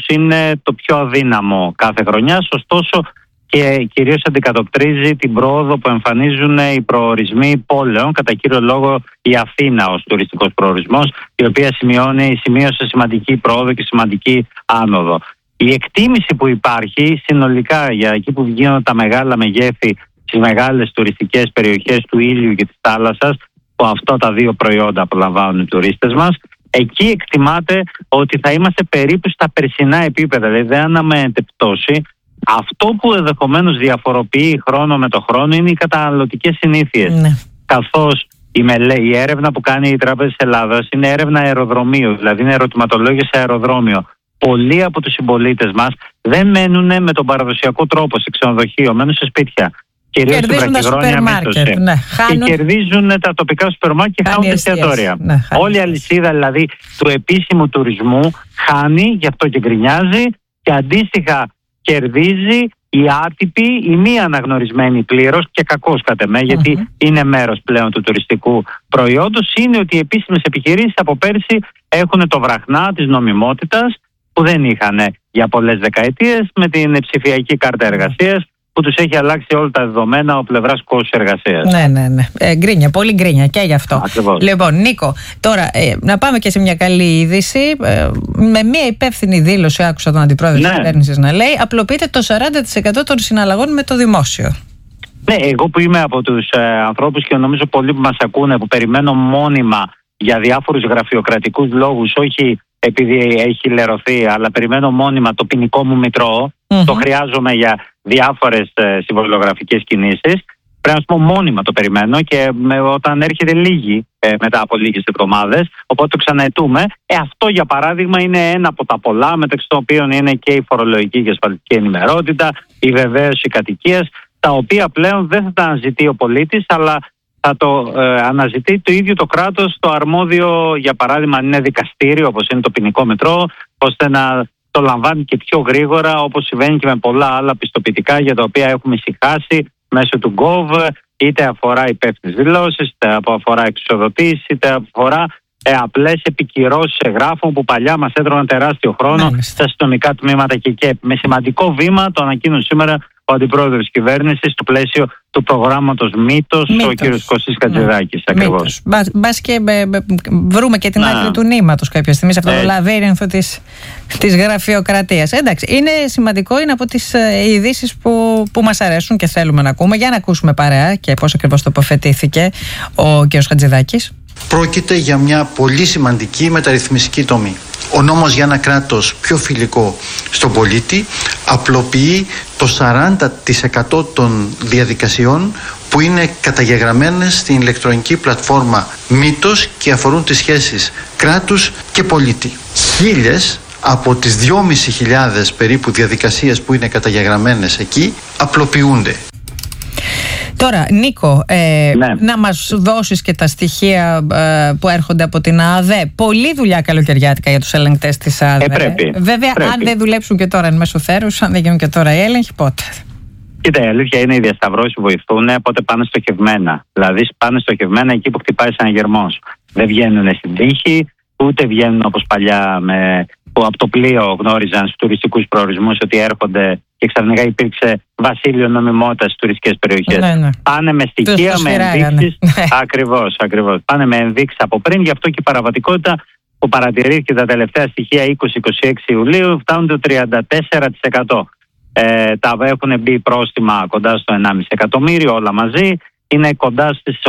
είναι το πιο αδύναμο κάθε χρονιά, ωστόσο και κυρίως αντικατοπτρίζει την πρόοδο που εμφανίζουν οι προορισμοί πόλεων, κατά κύριο λόγο η Αθήνα ως τουριστικός προορισμός, η οποία σημείωσε σημαντική πρόοδο και σημαντική άνοδο. Η εκτίμηση που υπάρχει συνολικά για εκεί που γίνονται τα μεγάλα μεγέθη στις μεγάλες τουριστικές περιοχές του ήλιου και της θάλασσας, που αυτά τα δύο προϊόντα απολαμβάνουν οι τουρίστες μας, εκεί εκτιμάται ότι θα είμαστε περίπου στα περσινά επίπεδα, δηλαδή δεν αναμένεται πτώση. Αυτό που ενδεχομένως διαφοροποιεί χρόνο με το χρόνο είναι οι καταναλωτικές συνήθειες. Ναι. Καθώς η έρευνα που κάνει η Τράπεζα της Ελλάδας είναι έρευνα αεροδρομίου, δηλαδή είναι ερωτηματολόγια σε αεροδρόμιο. Πολλοί από τους συμπολίτες μας δεν μένουν με τον παραδοσιακό τρόπο σε ξενοδοχείο, μένουν σε σπίτια. Κυρίως στην βραχυχρόνια μίσθωση. Ναι, και κερδίζουν τα τοπικά σούπερ μάρκετ και χάνουν εστιατόρια. Ναι, όλη η αλυσίδα δηλαδή του επίσημου τουρισμού χάνει, γι' αυτό και γκρινιάζει, και αντίστοιχα κερδίζει η άτυπη, η μη αναγνωρισμένη πλήρως και κακώς κατ' εμέ, γιατί είναι μέρος πλέον του τουριστικού προϊόντος, είναι ότι οι επίσημες επιχειρήσεις από πέρσι έχουν το βραχνά της νομιμότητας που δεν είχαν για πολλές δεκαετίες με την ψηφιακή κάρτα εργασίας, που τους έχει αλλάξει όλα τα δεδομένα από πλευράς κόστους εργασίας. Ναι. Γκρίνια, πολύ γκρίνια και γι' αυτό. Ακριβώς. Λοιπόν, Νίκο, τώρα να πάμε και σε μια καλή είδηση. Με μια υπεύθυνη δήλωση, άκουσα τον αντιπρόεδρο της κυβέρνησης να λέει, απλοποιείται το 40% των συναλλαγών με το δημόσιο. Ναι, εγώ που είμαι από τους ανθρώπους και νομίζω πολλοί που μας ακούνε, που περιμένω μόνιμα για διάφορους γραφειοκρατικούς λόγους, όχι επειδή έχει λερωθεί, αλλά περιμένω μόνιμα το ποινικό μου μητρό, το χρειάζομαι για διάφορες συμβολιογραφικές κινήσεις. Πρέπει να σου πω μόνιμα το περιμένω και όταν έρχεται λίγη μετά από λίγες εβδομάδες, οπότε το ξαναετούμε. Αυτό για παράδειγμα είναι ένα από τα πολλά, μεταξύ των οποίων είναι και η φορολογική και ασφαλιστική ενημερότητα, η βεβαίωση κατοικίας, τα οποία πλέον δεν θα τα αναζητεί ο πολίτης, αλλά θα το αναζητεί το ίδιο το κράτος, το αρμόδιο, για παράδειγμα, αν είναι δικαστήριο, όπως είναι το ποινικό μητρό, ώστε να το λαμβάνει και πιο γρήγορα, όπως συμβαίνει και με πολλά άλλα πιστοποιητικά για τα οποία έχουμε ησυχάσει μέσω του Gov, είτε αφορά υπεύθυνες δηλώσεις, είτε αφορά εξουσιοδοτήσεις, είτε αφορά απλές επικυρώσεις εγγράφων που παλιά μας έτρωγαν τεράστιο χρόνο στα αστυνομικά τμήματα και με σημαντικό βήμα το ανακοίνωσε σήμερα ο αντιπρόεδρος της κυβέρνησης στο πλαίσιο του προγράμματος Μήτος, ο κ. Κωστής Χατζηδάκης. Ακριβώς. Μπας και βρούμε και την άκρη του νήματος κάποια στιγμή σε αυτό το λαβύρινθο της γραφειοκρατίας. Εντάξει, είναι σημαντικό, είναι από τις ειδήσεις που μας αρέσουν και θέλουμε να ακούμε. Για να ακούσουμε παρέα και πώς ακριβώς τοποθετήθηκε ο κ. Χατζηδάκης. Πρόκειται για μια πολύ σημαντική μεταρρυθμιστική τομή. Ο νόμος για ένα κράτος πιο φιλικό στον πολίτη απλοποιεί το 40% των διαδικασιών που είναι καταγεγραμμένες στην ηλεκτρονική πλατφόρμα Μήτος και αφορούν τις σχέσεις κράτους και πολίτη. 1.000 από τις 2.500 περίπου διαδικασίες που είναι καταγεγραμμένες εκεί απλοποιούνται. Τώρα, Νίκο, να μας δώσεις και τα στοιχεία που έρχονται από την ΑΔΕ. Πολλή δουλειά καλοκαιριάτικα για τους ελεγκτές της ΑΔΕ. Βέβαια, αν δεν δουλέψουν και τώρα εν μέσω θέρους, αν δεν γίνουν και τώρα οι έλεγχοι, πότε? Κοίτα, η αλήθεια είναι οι διασταυρώσεις βοηθούν, οπότε πάνε στοχευμένα. Δηλαδή, πάνε στοχευμένα εκεί που χτυπάει σαν γερμός. Δεν βγαίνουν στην τύχη, ούτε βγαίνουν όπως παλιά που από το πλοίο γνώριζαν στους τουριστικούς προορισμούς ότι έρχονται και ξαφνικά υπήρξε βασίλειο νομιμότητας στις τουριστικές περιοχές. Ναι. Πάνε με στοιχεία, με ενδείξεις. Ακριβώς. Πάνε με ενδείξεις από πριν, γι' αυτό και η παραβατικότητα που παρατηρήθηκε τα τελευταία στοιχεία 20-26 Ιουλίου φτάνουν το 34%. Τα έχουν μπει πρόστιμα κοντά στο 1,5 εκατομμύριο όλα μαζί. Είναι κοντά στις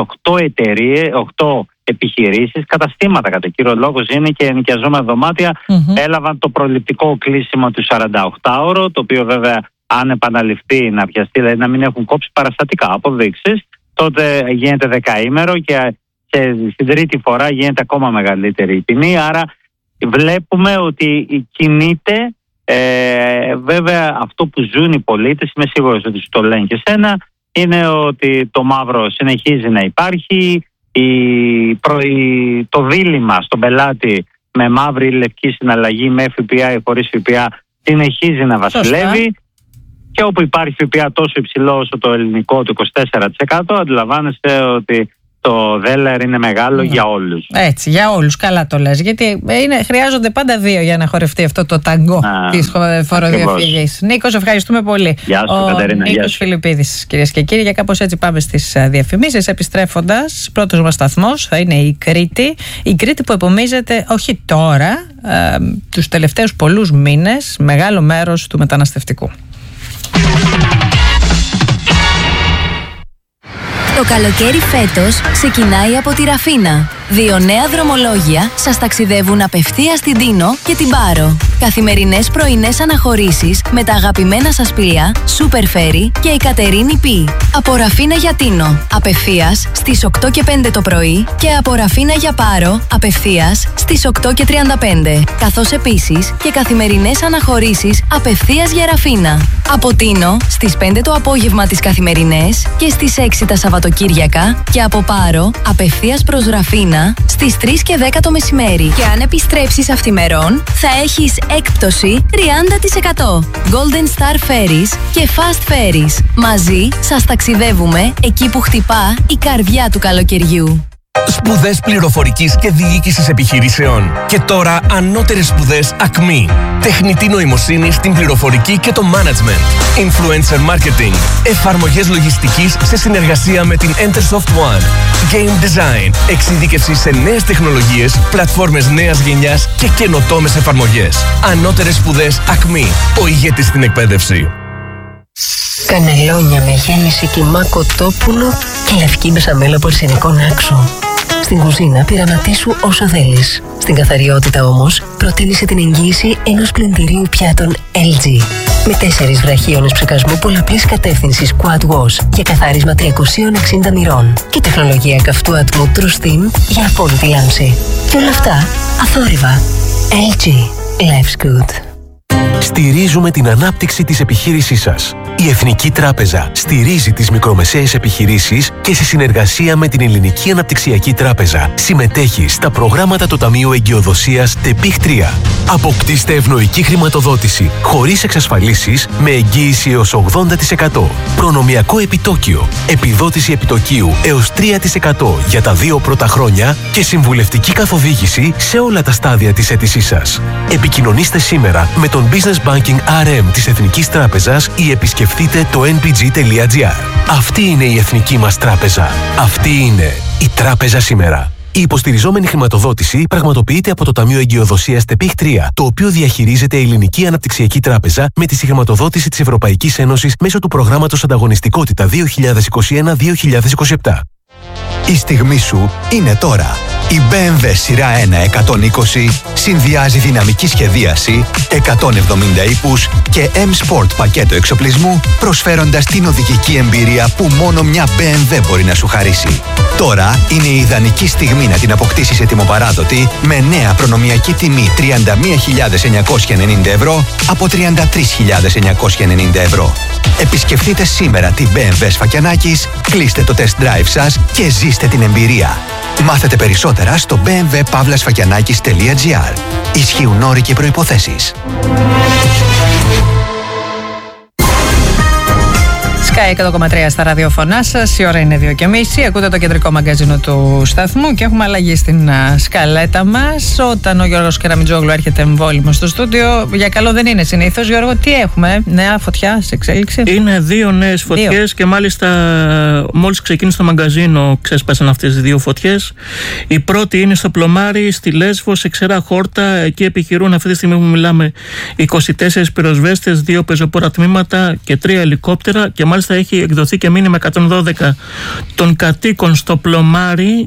8 επιχειρήσεις, καταστήματα κατά κύριο λόγο είναι και ενοικιαζόμενα δωμάτια, έλαβαν το προληπτικό κλείσιμο του 48ωρο, το οποίο βέβαια αν επαναληφθεί να πιαστεί, δηλαδή να μην έχουν κόψει παραστατικά αποδείξεις, τότε γίνεται δεκαήμερο και στην τρίτη φορά γίνεται ακόμα μεγαλύτερη η τιμή. Άρα βλέπουμε ότι κινείται. Βέβαια αυτό που ζουν οι πολίτες, είμαι σίγουρος ότι σου το λένε και σένα, είναι ότι το μαύρο συνεχίζει να υπάρχει, το δίλημμα στον πελάτη με μαύρη ή λευκή συναλλαγή, με ΦΠΑ ή χωρίς ΦΠΑ, συνεχίζει να βασιλεύει. Και όπου υπάρχει ΦΠΑ τόσο υψηλό όσο το ελληνικό του 24%, αντιλαμβάνεστε ότι το δέλεαρ είναι μεγάλο για όλους. Έτσι, για όλους. Καλά το λες. Γιατί χρειάζονται πάντα δύο για να χορευτεί αυτό το ταγκό της φοροδιαφυγής. Νίκος, ευχαριστούμε πολύ. Γεια σου, Κατερίνα. Νίκος Φιλιππίδης, κυρίες και κύριοι. Για κάπως έτσι πάμε στις διαφημίσεις. Επιστρέφοντας, πρώτος μας σταθμός θα είναι η Κρήτη. Η Κρήτη που επομίζεται όχι τώρα, τους τελευταίους πολλούς μήνες, μεγάλο μέρος του μεταναστευτικού. Το καλοκαίρι φέτος ξεκινάει από τη Ραφίνα. 2 νέα δρομολόγια σας ταξιδεύουν απευθείας στην Τίνο και την Πάρο. Καθημερινές πρωινές αναχωρήσεις με τα αγαπημένα σας πλοία Super Ferry και η Κατερίνη Πι. Από Ραφίνα για Τίνο, απευθείας στις 8 και 5 το πρωί και από Ραφίνα για Πάρο, απευθείας στις 8 και 35. Καθώς επίσης και καθημερινές αναχωρήσεις απευθείας για Ραφίνα. Από Τίνο στις 5 το απόγευμα τις καθημερινές και στις 6 τα Σαββατοκύριακα και από Πάρο απευθείας προς Ραφίνα στις 3 και 10 το μεσημέρι. Και αν επιστρέψεις αυθημερών, θα έχεις έκπτωση 30%. Golden Star Ferries και Fast Ferries. Μαζί σας ταξιδεύουμε εκεί που χτυπά η καρδιά του καλοκαιριού. Σπουδές πληροφορικής και διοίκησης επιχειρήσεων. Και τώρα ανώτερες σπουδές ΑΚΜΗ. Τεχνητή νοημοσύνη στην πληροφορική και το management. Influencer marketing. Εφαρμογές λογιστικής σε συνεργασία με την Entersoft One. Game design. Εξειδίκευση σε νέες τεχνολογίες, πλατφόρμες νέας γενιάς και καινοτόμες εφαρμογές. Ανώτερες σπουδές ΑΚΜΗ. Ο ηγέτης στην εκπαίδευση. Κανελόνια με γέμιση κιμά κοτόπουλο και λευκή μπεσαμέλα από αρσενικό άξο. Στην κουζίνα πειραματίσου όσο θέλεις. Στην καθαριότητα όμως προτίμησε την εγγύηση ενός πλυντηρίου πιάτων LG. Με 4 βραχίονες ψεκασμού πολλαπλής κατεύθυνσης Quad Wash για καθάρισμα 360 μοιρών. Και τεχνολογία καυτού ατμού True Steam για απόλυτη λάμψη. Και όλα αυτά αθόρυβα. LG. Life's good. Στηρίζουμε την ανάπτυξη της επιχείρησής σας. Η Εθνική Τράπεζα στηρίζει τις μικρομεσαίες επιχειρήσεις και σε συνεργασία με την Ελληνική Αναπτυξιακή Τράπεζα συμμετέχει στα προγράμματα του Ταμείου Εγκυοδοσίας ΤΕΠΙΧ 3. Αποκτήστε ευνοϊκή χρηματοδότηση χωρίς εξασφαλίσεις με εγγύηση έως 80%. Προνομιακό επιτόκιο, επιδότηση επιτοκίου έως 3% για τα 2 πρώτα χρόνια και συμβουλευτική καθοδήγηση σε όλα τα στάδια της αίτησής σας. Επικοινωνήστε σήμερα με τον Business Banking RM της Εθνικής Τράπεζας ή επισκεφτείτε το nbg.gr. Αυτή είναι η Εθνική μας Τράπεζα. Αυτή είναι η Τράπεζα σήμερα. Η υποστηριζόμενη χρηματοδότηση πραγματοποιείται από το Ταμείο Εγκυοδοσίας ΤΕΠΙΧ 3, το οποίο διαχειρίζεται η Ελληνική Αναπτυξιακή Τράπεζα με τη συγχρηματοδότηση της Ευρωπαϊκής Ένωσης μέσω του προγράμματος Ανταγωνιστικότητα 2021-2027. Η στιγμή σου είναι τώρα. Η BMW σειρά 1 120 συνδυάζει δυναμική σχεδίαση, 170 ύπους και M-Sport πακέτο εξοπλισμού, προσφέροντας την οδηγική εμπειρία που μόνο μια BMW μπορεί να σου χαρίσει. Τώρα είναι η ιδανική στιγμή να την αποκτήσεις ετοιμοπαράδοτη με νέα προνομιακή τιμή 31.990 ευρώ από 33.990 ευρώ. Επισκεφτείτε σήμερα την BMW Σφακιανάκης, κλείστε το test drive σας και ζήστε την εμπειρία. Μάθετε περισσότερα στο bmwpavlasfakianakis.gr. Ισχύουν όροι και προϋποθέσεις. Sky 100,3 στα ραδιοφωνά σας. Η ώρα είναι 2:30. Ακούτε το κεντρικό μαγκαζίνο του σταθμού και έχουμε αλλαγή στην σκαλέτα μας. Όταν ο Γιώργος Κεραμιτζόγλου έρχεται εμβόλυμο στο στούντιο, για καλό δεν είναι συνήθως. Γιώργο, τι έχουμε, νέα φωτιά σε εξέλιξη? Είναι 2 νέες φωτιές και μάλιστα μόλις ξεκίνησε το μαγκαζίνο ξέσπασαν αυτές οι 2 φωτιές. Η πρώτη είναι στο Πλωμάρι, στη Λέσβο, σε Ξερά Χόρτα. Εκεί επιχειρούν αυτή τη στιγμή που μιλάμε 24 πυροσβέστες, 2 πεζοπόρα τμήματα και 3 ελικόπτερα και μάλιστα έχει εκδοθεί και μήνυμα 112 των κατοίκων στο Πλωμάρι,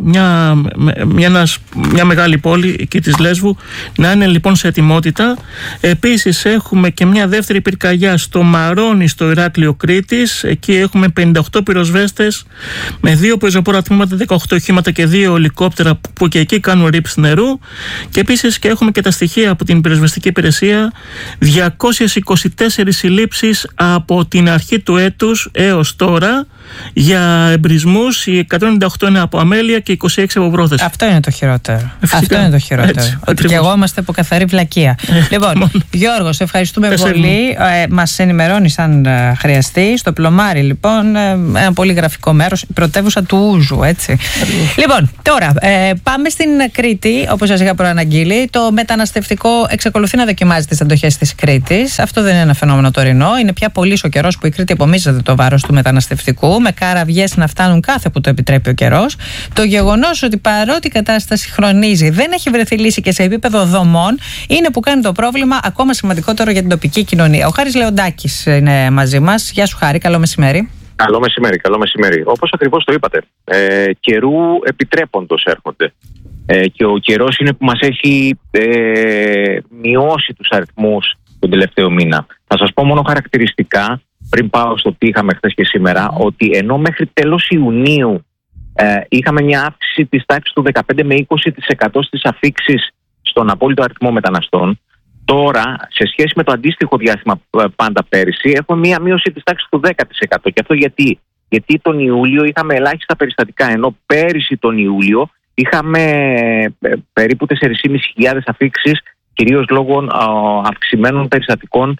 μια μεγάλη πόλη εκεί της Λέσβου, να είναι λοιπόν σε ετοιμότητα. Επίσης έχουμε και μια δεύτερη πυρκαγιά στο Μαρόνι, στο Ηράκλειο Κρήτης. Εκεί έχουμε 58 πυροσβέστες με 2 πεζοπόρα τμήματα, 18 οχήματα και 2 ελικόπτερα που και εκεί κάνουν ρήψη νερού. Και επίσης και έχουμε και τα στοιχεία από την πυροσβεστική υπηρεσία, 224 συλλήψεις από την αρχή του έτους έως τώρα Για εμπρισμούς οι 198 είναι από αμέλεια και 26 από πρόθεση. Αυτό είναι το χειρότερο. Αυτό είναι το χειρότερο. Έτσι, ότι και εγώ είμαστε από καθαρή βλακεία. Λοιπόν, Γιώργο, σε ευχαριστούμε πολύ. Μας ενημερώνεις αν χρειαστεί. Στο Πλωμάρι, λοιπόν, ένα πολύ γραφικό μέρος, η πρωτεύουσα του Ούζου, έτσι. Λοιπόν, τώρα πάμε στην Κρήτη, όπως σας είχα προαναγγείλει. Το μεταναστευτικό εξακολουθεί να δοκιμάζει τις αντοχές της Κρήτης. Αυτό δεν είναι ένα φαινόμενο τωρινό. Είναι πια πολύς ο καιρός που η Κρήτη επομίζεται το βάρος του μεταναστευτικού, με καραβιές να φτάνουν κάθε που το επιτρέπει ο καιρός. Το γεγονός ότι παρότι η κατάσταση χρονίζει, δεν έχει βρεθεί λύση και σε επίπεδο δομών, είναι που κάνει το πρόβλημα ακόμα σημαντικότερο για την τοπική κοινωνία. Ο Χάρης Λεοντάκης είναι μαζί μας. Γεια σου, Χάρη, καλό μεσημέρι. Καλό μεσημέρι. Όπως ακριβώς το είπατε, καιρού επιτρέποντος έρχονται. Και ο καιρός είναι που μας έχει μειώσει τους αριθμούς τον τελευταίο μήνα. Θα σας πω μόνο χαρακτηριστικά, πριν πάω στο τι είχαμε χθες και σήμερα, ότι ενώ μέχρι τέλος Ιουνίου είχαμε μια αύξηση της τάξης του 15 με 20% στις αφίξεις στον απόλυτο αριθμό μεταναστών, τώρα, σε σχέση με το αντίστοιχο διάστημα πάντα πέρυσι, έχουμε μια μείωση της τάξης του 10%. Και αυτό γιατί τον Ιούλιο είχαμε ελάχιστα περιστατικά, ενώ πέρυσι τον Ιούλιο είχαμε περίπου 4.500 αφίξεις, κυρίως λόγω αυξημένων περιστατικών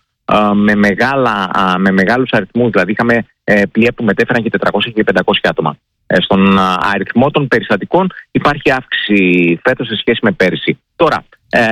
με μεγάλους αριθμούς. Δηλαδή είχαμε πλοία που μετέφεραν και 400 και 500 άτομα. Στον αριθμό των περιστατικών υπάρχει αύξηση φέτος σε σχέση με πέρυσι. Τώρα,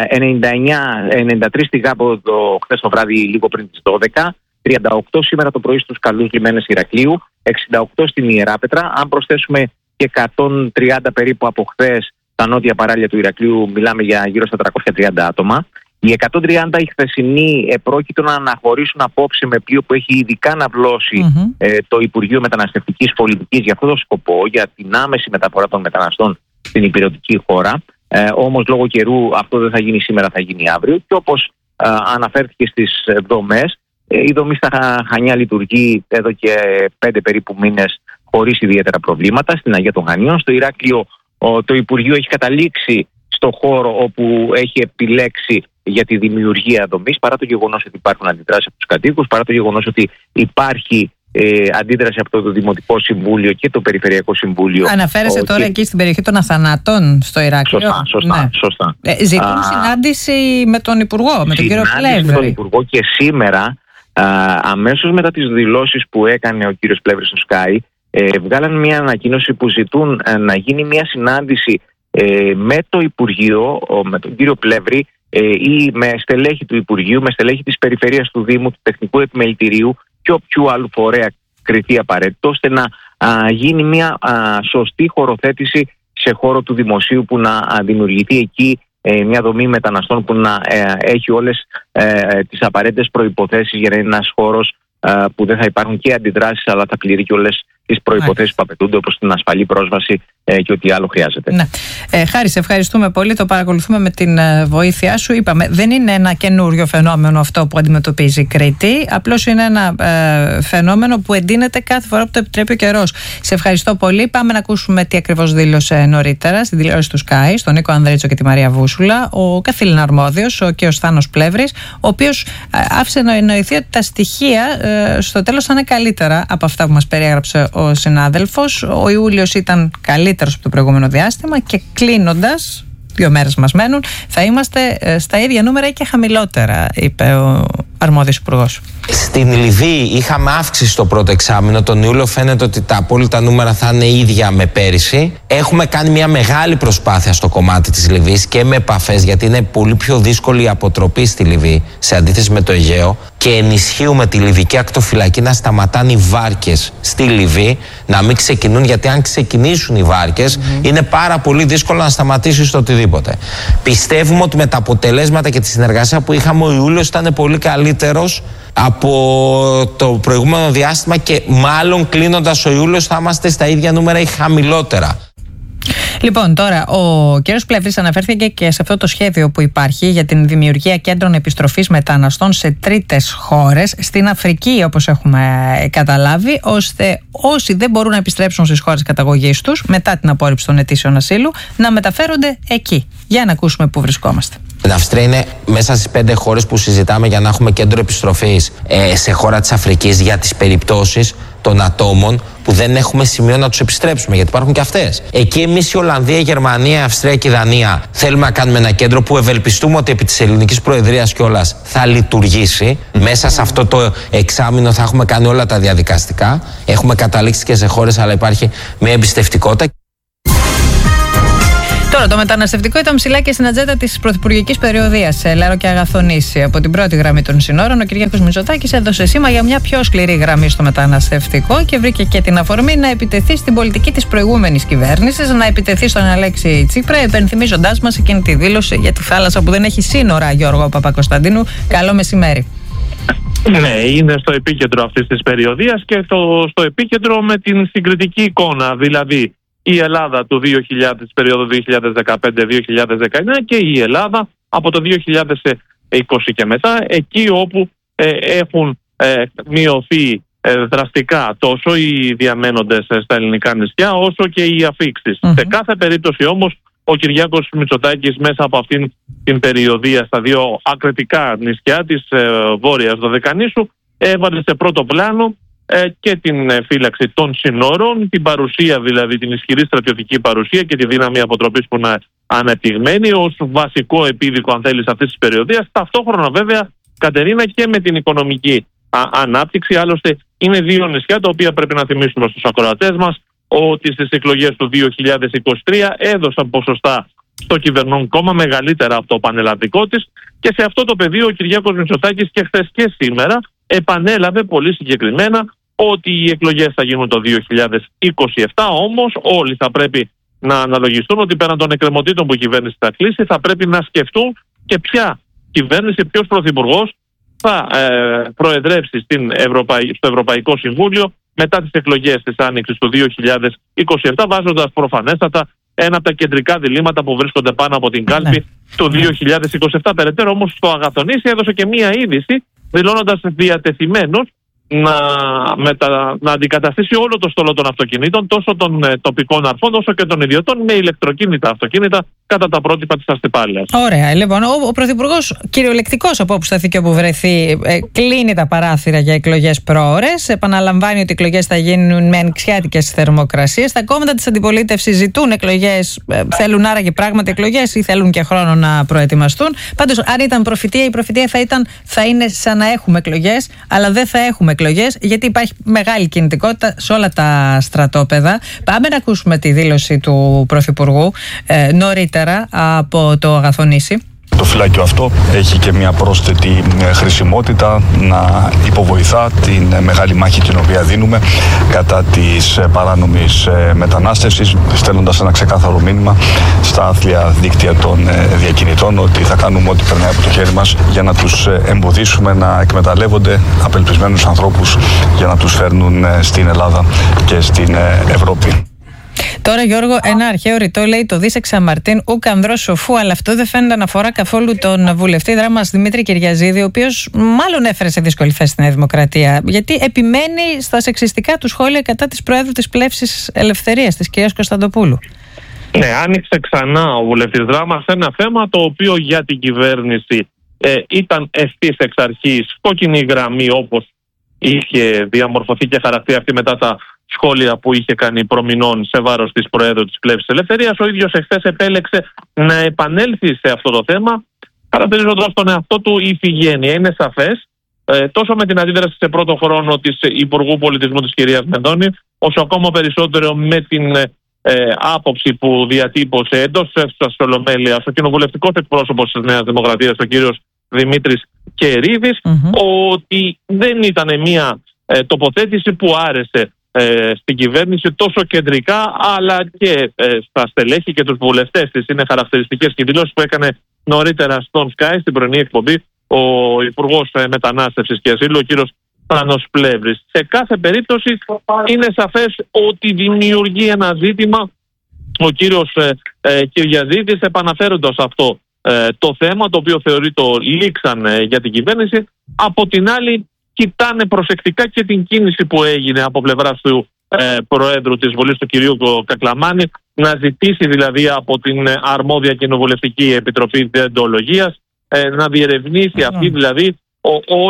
93 στη Γάμπο χθες το βράδυ λίγο πριν τις 12, 38 σήμερα το πρωί στους καλούς λιμένες Ηρακλείου, 68 στην Ιεράπετρα. Αν προσθέσουμε και 130 περίπου από χθες τα νότια παράλια του Ηρακλείου, μιλάμε για γύρω στα 330 άτομα. Οι 130 οι χθεσινοί πρόκειτο να αναχωρήσουν απόψε με πλοίο που έχει ειδικά αναβλώσει το Υπουργείο Μεταναστευτικής Πολιτικής για αυτόν τον σκοπό, για την άμεση μεταφορά των μεταναστών στην υπηρετική χώρα. Όμως λόγω καιρού αυτό δεν θα γίνει σήμερα, θα γίνει αύριο. Και όπως αναφέρθηκε στις δομές, η δομή στα Χανιά λειτουργεί εδώ και 5 περίπου μήνες χωρίς ιδιαίτερα προβλήματα. Στην Αγία των Χανίων, στο Ηράκλειο, το Υπουργείο έχει καταλήξει στο χώρο όπου έχει επιλέξει για τη δημιουργία δομής, παρά το γεγονός ότι υπάρχουν αντιδράσεις από τους κατοίκους, παρά το γεγονός ότι υπάρχει αντίδραση από το Δημοτικό Συμβούλιο και το Περιφερειακό Συμβούλιο. Αναφέρεσαι τώρα εκεί στην περιοχή των Αθανάτων στο Ηράκλειο. Σωστά. Ζητούν συνάντηση με τον Υπουργό, με τον κύριο Πλεύρη. Με τον Υπουργό και σήμερα, αμέσως μετά τις δηλώσεις που έκανε ο κύριος Πλεύρης στο Sky, βγάλαν μια ανακοίνωση που ζητούν να γίνει μια συνάντηση με το Υπουργείο, με τον κύριο Πλεύρη ή με στελέχη του Υπουργείου, με στελέχη της Περιφερείας του Δήμου, του Τεχνικού Επιμελητηρίου και όποιου άλλου φορέα κριθεί απαραίτητο, ώστε να γίνει μια σωστή χωροθέτηση σε χώρο του δημοσίου, που να δημιουργηθεί εκεί μια δομή μεταναστών που να έχει όλες τις απαραίτητες προϋποθέσεις για να είναι ένας χώρος που δεν θα υπάρχουν και αντιδράσεις, αλλά θα πληρεί και όλες τις προϋποθέσεις που απαιτούνται, όπως την ασφαλή πρόσβαση και ό,τι άλλο χρειάζεται. Ναι. Χάρη, σε ευχαριστούμε πολύ. Το παρακολουθούμε με την βοήθειά σου. Είπαμε, δεν είναι ένα καινούριο φαινόμενο αυτό που αντιμετωπίζει η Κρήτη. Απλώς είναι ένα φαινόμενο που εντείνεται κάθε φορά που το επιτρέπει ο καιρός. Σε ευχαριστώ πολύ. Πάμε να ακούσουμε τι ακριβώς δήλωσε νωρίτερα στην τηλεόραση του Sky, στον Νίκο Ανδρέτσο και τη Μαρία Βούσουλα, ο καθήλυνα αρμόδιος, ο κ. Θάνος Πλεύρης, ο οποίος άφησε να εννοηθεί ότι τα στοιχεία στο τέλος θα είναι καλύτερα από αυτά που μας περιέγραψε ο συνάδελφος. Ο Ιούλιος ήταν καλύτερος από το προηγούμενο διάστημα και κλείνοντας, 2 μέρες μας μένουν, θα είμαστε στα ίδια νούμερα ή και χαμηλότερα, είπε ο αρμόδιος υπουργός. Στην Λιβύη είχαμε αύξηση στο πρώτο εξάμηνο. Τον Ιούλιο φαίνεται ότι τα απόλυτα νούμερα θα είναι ίδια με πέρυσι. Έχουμε κάνει μια μεγάλη προσπάθεια στο κομμάτι της Λιβύης και με επαφές, γιατί είναι πολύ πιο δύσκολη η αποτροπή στη Λιβύη σε αντίθεση με το Αιγαίο, και ενισχύουμε τη Λιβυκή ακτοφυλακή να σταματάνε οι βάρκες στη Λιβύη, να μην ξεκινούν, γιατί αν ξεκινήσουν οι βάρκες είναι πάρα πολύ δύσκολο να σταματήσει το οτιδήποτε. Πιστεύουμε ότι με τα αποτελέσματα και τη συνεργασία που είχαμε, ο Ιούλιος ήταν πολύ καλύτερος από το προηγούμενο διάστημα και μάλλον κλείνοντας ο Ιούλιος θα είμαστε στα ίδια νούμερα ή χαμηλότερα. Λοιπόν, τώρα ο κ. Πλεύρης αναφέρθηκε και σε αυτό το σχέδιο που υπάρχει για την δημιουργία κέντρων επιστροφής μεταναστών σε τρίτες χώρες, στην Αφρική όπως έχουμε καταλάβει, ώστε όσοι δεν μπορούν να επιστρέψουν στις χώρες καταγωγής τους μετά την απόρριψη των αιτήσεων ασύλου να μεταφέρονται εκεί. Για να ακούσουμε πού βρισκόμαστε. Η Αυστρία είναι μέσα στις 5 χώρες που συζητάμε για να έχουμε κέντρο επιστροφής σε χώρα της Αφρικής για τις περιπτώσεις των ατόμων που δεν έχουμε σημείο να τους επιστρέψουμε, γιατί υπάρχουν και αυτές. Εκεί εμείς η Ολλανδία, η Γερμανία, η Αυστρία και η Δανία θέλουμε να κάνουμε ένα κέντρο που ευελπιστούμε ότι επί της ελληνικής προεδρίας κιόλας θα λειτουργήσει. Μέσα σε αυτό το εξάμηνο θα έχουμε κάνει όλα τα διαδικαστικά. Έχουμε καταλήξει και σε χώρες, αλλά υπάρχει μια εμπιστευτικότητα. Τώρα, το μεταναστευτικό ήταν ψηλά και στην ατζέντα της πρωθυπουργικής περιοδίας Λέρο και Αγαθονήσι. Από την πρώτη γραμμή των συνόρων, ο Κυριάκος Μητσοτάκης έδωσε σήμα για μια πιο σκληρή γραμμή στο μεταναστευτικό και βρήκε και την αφορμή να επιτεθεί στην πολιτική της προηγούμενης κυβέρνησης, να επιτεθεί στον Αλέξη Τσίπρα, υπενθυμίζοντάς μας εκείνη τη δήλωση για τη θάλασσα που δεν έχει σύνορα, Γιώργο Παπακοσταντίνου. Καλό μεσημέρι. Ναι, είναι στο επίκεντρο αυτής της περιοδίας και στο επίκεντρο με την συγκριτική εικόνα, δηλαδή η Ελλάδα του 2000, της περίοδου 2015-2019 και η Ελλάδα από το 2020 και μετά, εκεί όπου έχουν μειωθεί δραστικά τόσο οι διαμένοντες στα ελληνικά νησιά όσο και οι αφίξεις. Σε κάθε περίπτωση όμως ο Κυριάκος Μητσοτάκης μέσα από αυτήν την περιοδία στα δύο ακριτικά νησιά της Βόρειας Δωδεκανήσου έβαλε σε πρώτο πλάνο και την φύλαξη των συνόρων, την παρουσία δηλαδή, την ισχυρή στρατιωτική παρουσία και τη δύναμη αποτροπής που είναι αναπτυγμένη ως βασικό επίδικο, αν θέλεις, αυτής της περιοδίας. Ταυτόχρονα βέβαια, Κατερίνα, και με την οικονομική ανάπτυξη. Άλλωστε είναι δύο νησιά τα οποία πρέπει να θυμίσουμε στους ακροατές μας ότι στις εκλογές του 2023 έδωσαν ποσοστά στο κυβερνών κόμμα μεγαλύτερα από το πανελλαδικό της, και σε αυτό το πεδίο ο Κυριάκος Μητσοτάκης και χθες και σήμερα επανέλαβε πολύ συγκεκριμένα ότι οι εκλογές θα γίνουν το 2027, όμως όλοι θα πρέπει να αναλογιστούν ότι πέραν των εκκρεμωτήτων που η κυβέρνηση θα κλείσει, θα πρέπει να σκεφτούν και ποια κυβέρνηση, ποιος πρωθυπουργός θα προεδρεύσει στο Ευρωπαϊκό Συμβούλιο μετά τις εκλογές της Άνοιξης του 2027, βάζοντας προφανέστατα ένα από τα κεντρικά διλήμματα που βρίσκονται πάνω από την κάλπη του 2027. Περαιτέρω όμως στο Αγαθονήσι έδωσε και μία είδηση, δηλώνοντας διατεθειμένος να αντικαταστήσει όλο το στόλο των αυτοκινήτων, τόσο των τοπικών αρχών όσο και των ιδιωτών, με ηλεκτροκίνητα αυτοκίνητα κατά τα πρότυπα της ασφάλειας. Ωραία. Λοιπόν, ο Πρωθυπουργός, κυριολεκτικός από όπου σταθεί και όπου βρεθεί, κλείνει τα παράθυρα για εκλογές προώρες. Επαναλαμβάνει ότι οι εκλογές θα γίνουν με ανοιξιάτικες θερμοκρασίες. Τα κόμματα της αντιπολίτευσης ζητούν εκλογές, θέλουν άραγε πράγματι εκλογές ή θέλουν και χρόνο να προετοιμαστούν. Πάντως, αν ήταν προφητεία, η προφητεία θα είναι σαν να έχουμε εκλογές, αλλά δεν θα έχουμε εκλογές, γιατί υπάρχει μεγάλη κινητικότητα σε όλα τα στρατόπεδα. Πάμε να ακούσουμε τη δήλωση του Πρωθυπουργού νωρίτερα από το Αγαθονήσι. Το φυλάκιο αυτό έχει και μια πρόσθετη χρησιμότητα να υποβοηθά την μεγάλη μάχη την οποία δίνουμε κατά της παράνομης μετανάστευσης, στέλνοντας ένα ξεκάθαρο μήνυμα στα άθλια δίκτυα των διακινητών ότι θα κάνουμε ό,τι περνάει από το χέρι μας για να τους εμποδίσουμε να εκμεταλλεύονται απελπισμένους ανθρώπους για να τους φέρνουν στην Ελλάδα και στην Ευρώπη. Τώρα, Γιώργο, ένα αρχαίο ρητό λέει: το δις εξαμαρτίν ουκ ανδρός σοφού, αλλά αυτό δεν φαίνεται να αφορά καθόλου τον βουλευτή δράμας Δημήτρη Κυριαζίδη, ο οποίος μάλλον έφερε σε δύσκολη θέση στη Νέα Δημοκρατία, γιατί επιμένει στα σεξιστικά του σχόλια κατά της Προέδρου της Πλεύσης Ελευθερίας, της κυρίας Κωνσταντοπούλου. Ναι, άνοιξε ξανά ο βουλευτής δράμας ένα θέμα το οποίο για την κυβέρνηση ήταν ευθύς εξ αρχής κόκκινη γραμμή, όπως είχε διαμορφωθεί και χαρακτηριστεί μετά τα σχόλια που είχε κάνει προμηνών σε βάρος της Προέδρου της Πλεύσης Ελευθερίας. Ο ίδιος εχθές επέλεξε να επανέλθει σε αυτό το θέμα, χαρακτηρίζοντας τον εαυτό του ηφηγένεια. Είναι σαφές, τόσο με την αντίδραση σε πρώτο χρόνο της Υπουργού Πολιτισμού της κυρίας Μενδώνη, όσο ακόμα περισσότερο με την άποψη που διατύπωσε εντός της Ολομέλειας ο κοινοβουλευτικός εκπρόσωπος της Νέας Δημοκρατίας, ο κύριος Δημήτρης Κερίδης, ότι δεν ήταν μια τοποθέτηση που άρεσε στην κυβέρνηση τόσο κεντρικά, αλλά και στα στελέχη και τους βουλευτές της. Είναι χαρακτηριστικές και δηλώσεις που έκανε νωρίτερα στον Sky, στην πρωινή εκπομπή, ο Υπουργός Μετανάστευσης και Ασύλου, ο κύριος Θάνος Πλεύρης. Σε κάθε περίπτωση είναι σαφές ότι δημιουργεί ένα ζήτημα ο κύριος Κυριαζίδης, επαναφέροντας αυτό το θέμα, το οποίο θεωρεί το λήξαν για την κυβέρνηση. Από την άλλη, κοιτάνε προσεκτικά και την κίνηση που έγινε από πλευράς του Προέδρου της Βουλής, του κυρίου Κακλαμάνη, να ζητήσει δηλαδή από την αρμόδια Κοινοβουλευτική Επιτροπή Διεντολογίας να διερευνήσει αυτή δηλαδή όλα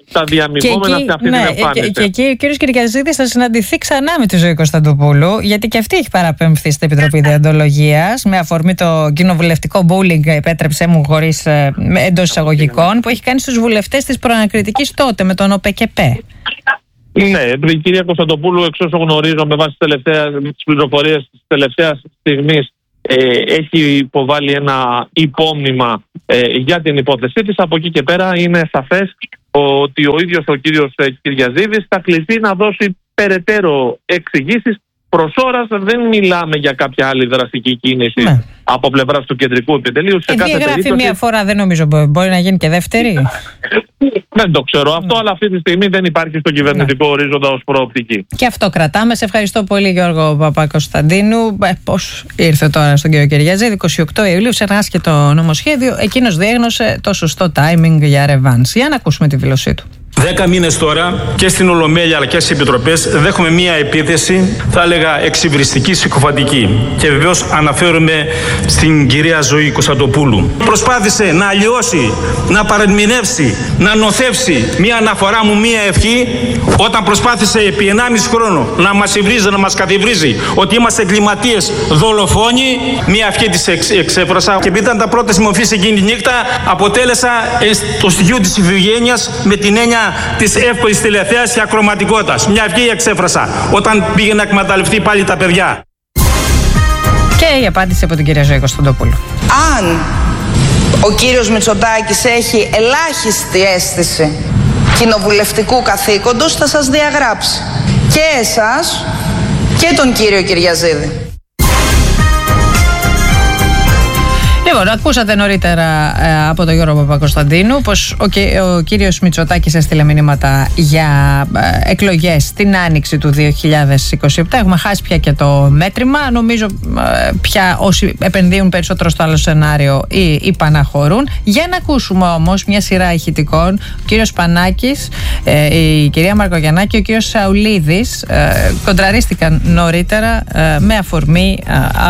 τα διαμειγόμενα σε αυτή την εμφάνιση. Και εκεί ο κύριος Κυριαζίδης θα συναντηθεί ξανά με τη Ζωή Κωνσταντοπούλου, γιατί και αυτή έχει παραπέμφθει στην Επιτροπή Διοντολογίας με αφορμή το κοινοβουλευτικό bullying, επέτρεψέ μου χωρίς εντός εισαγωγικών, που έχει κάνει στους βουλευτές της προανακριτικής τότε με τον ΟΠΕΚΕΠΕ. Ναι, η κυρία Κωνσταντοπούλου, εξ όσων γνωρίζω με βάση τις πληροφορίες της τελευταίας στιγμής, έχει υποβάλει ένα υπόμνημα για την υπόθεσή της. Από εκεί και πέρα είναι σαφές ότι ο ίδιος ο κύριος Κυριαζίδης θα κληθεί να δώσει περαιτέρω εξηγήσεις. Προς ώρας δεν μιλάμε για κάποια άλλη δραστική κίνηση από πλευράς του κεντρικού επιτελείου. Διαγράφει μία φορά, δεν νομίζω μπορεί να γίνει και δεύτερη. Δεν το ξέρω αυτό, αλλά αυτή τη στιγμή δεν υπάρχει στο κυβερνητικό ορίζοντα ως προοπτική. Και αυτό κρατάμε. Σε ευχαριστώ πολύ, Γιώργο Παπακοσταντίνου. Πώς ήρθε τώρα στον κύριο Κυριαζίδη, 28 Ιουλίου, σε ένα άσχετο νομοσχέδιο. Εκείνος διέγνωσε το σωστό timing για ρεβάνς. Για να ακούσουμε τη δήλωσή του. 10 μήνες τώρα και στην Ολομέλεια αλλά και στις επιτροπές δέχομαι μία επίθεση, θα έλεγα εξυβριστική, συκοφαντική. Και βεβαίως αναφέρομαι στην κυρία Ζωή Κωνσταντοπούλου. Προσπάθησε να αλλοιώσει, να παρεμηνεύσει, να νοθεύσει μία αναφορά μου, μία ευχή, όταν προσπάθησε επί 1,5 χρόνο να μας υβρίζει, να μας κατηβρίζει ότι είμαστε εγκληματίες, δολοφόνοι. Μία ευχή της εξέφρασα και επειδή ήταν τα πρώτα μορφής εκείνη τη νύχτα, αποτέλεσα το στοιχείο της ευγένειας με την έννοια της εύπορης τηλεθέασης και ακροματικότητας. Μια ευχή εξέφρασα όταν πήγε να εκμεταλλευτεί πάλι τα παιδιά. Και η απάντηση από την κυρία Ζωή Κωνσταντοπούλου. Αν ο κύριος Μητσοτάκης έχει ελάχιστη αίσθηση κοινοβουλευτικού καθήκοντος, θα σας διαγράψει και εσάς και τον κύριο Κυριαζίδη. Λοιπόν, ακούσατε νωρίτερα από τον Γιώργο Παπακοσταντίνου πως ο κύριος Μητσοτάκης έστειλε μηνύματα για εκλογές στην άνοιξη του 2027. Έχουμε χάσει πια και το μέτρημα. Νομίζω πια όσοι επενδύουν περισσότερο στο άλλο σενάριο ή υπαναχωρούν. Για να ακούσουμε όμως μια σειρά ηχητικών. Ο κύριος Πανάκης, η κυρία Μαρκογιαννάκη και ο κύριος Σαουλίδης κοντραρίστηκαν νωρίτερα με αφορμή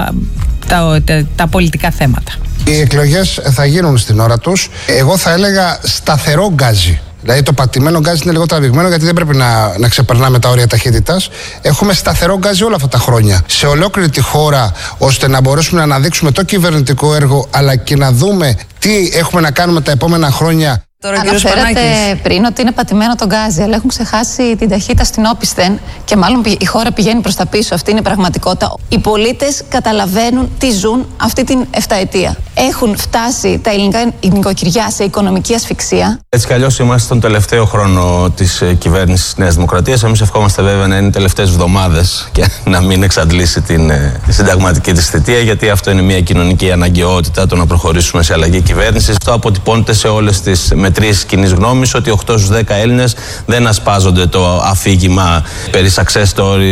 τα πολιτικά θέματα. Οι εκλογές θα γίνουν στην ώρα τους. Εγώ θα έλεγα σταθερό γκάζι. Δηλαδή το πατημένο γκάζι είναι λίγο τραβηγμένο, γιατί δεν πρέπει να ξεπερνάμε τα όρια ταχύτητας. Έχουμε σταθερό γκάζι όλα αυτά τα χρόνια σε ολόκληρη τη χώρα, ώστε να μπορέσουμε να αναδείξουμε το κυβερνητικό έργο, αλλά και να δούμε τι έχουμε να κάνουμε τα επόμενα χρόνια. Αναφέρατε πριν ότι είναι πατημένο το γκάζι, αλλά έχουν ξεχάσει την ταχύτητα στην όπισθεν και μάλλον η χώρα πηγαίνει προς τα πίσω. Αυτή είναι η πραγματικότητα. Οι πολίτες καταλαβαίνουν τι ζουν αυτή την 7ετία. Έχουν φτάσει τα ελληνικά νοικοκυριά σε οικονομική ασφυξία. Έτσι κι αλλιώς είμαστε στον τελευταίο χρόνο της κυβέρνησης της Νέας Δημοκρατίας. Εμείς ευχόμαστε βέβαια να είναι οι τελευταίες εβδομάδες και να μην εξαντλήσει την συνταγματική της θητεία, γιατί αυτό είναι μια κοινωνική αναγκαιότητα, το να προχωρήσουμε σε αλλαγή κυβέρνησης. Αυτό αποτυπώνεται σε όλες τις μετρήσεις κοινής γνώμης, ότι 8 στους 10 Έλληνες δεν ασπάζονται το αφήγημα περί success story.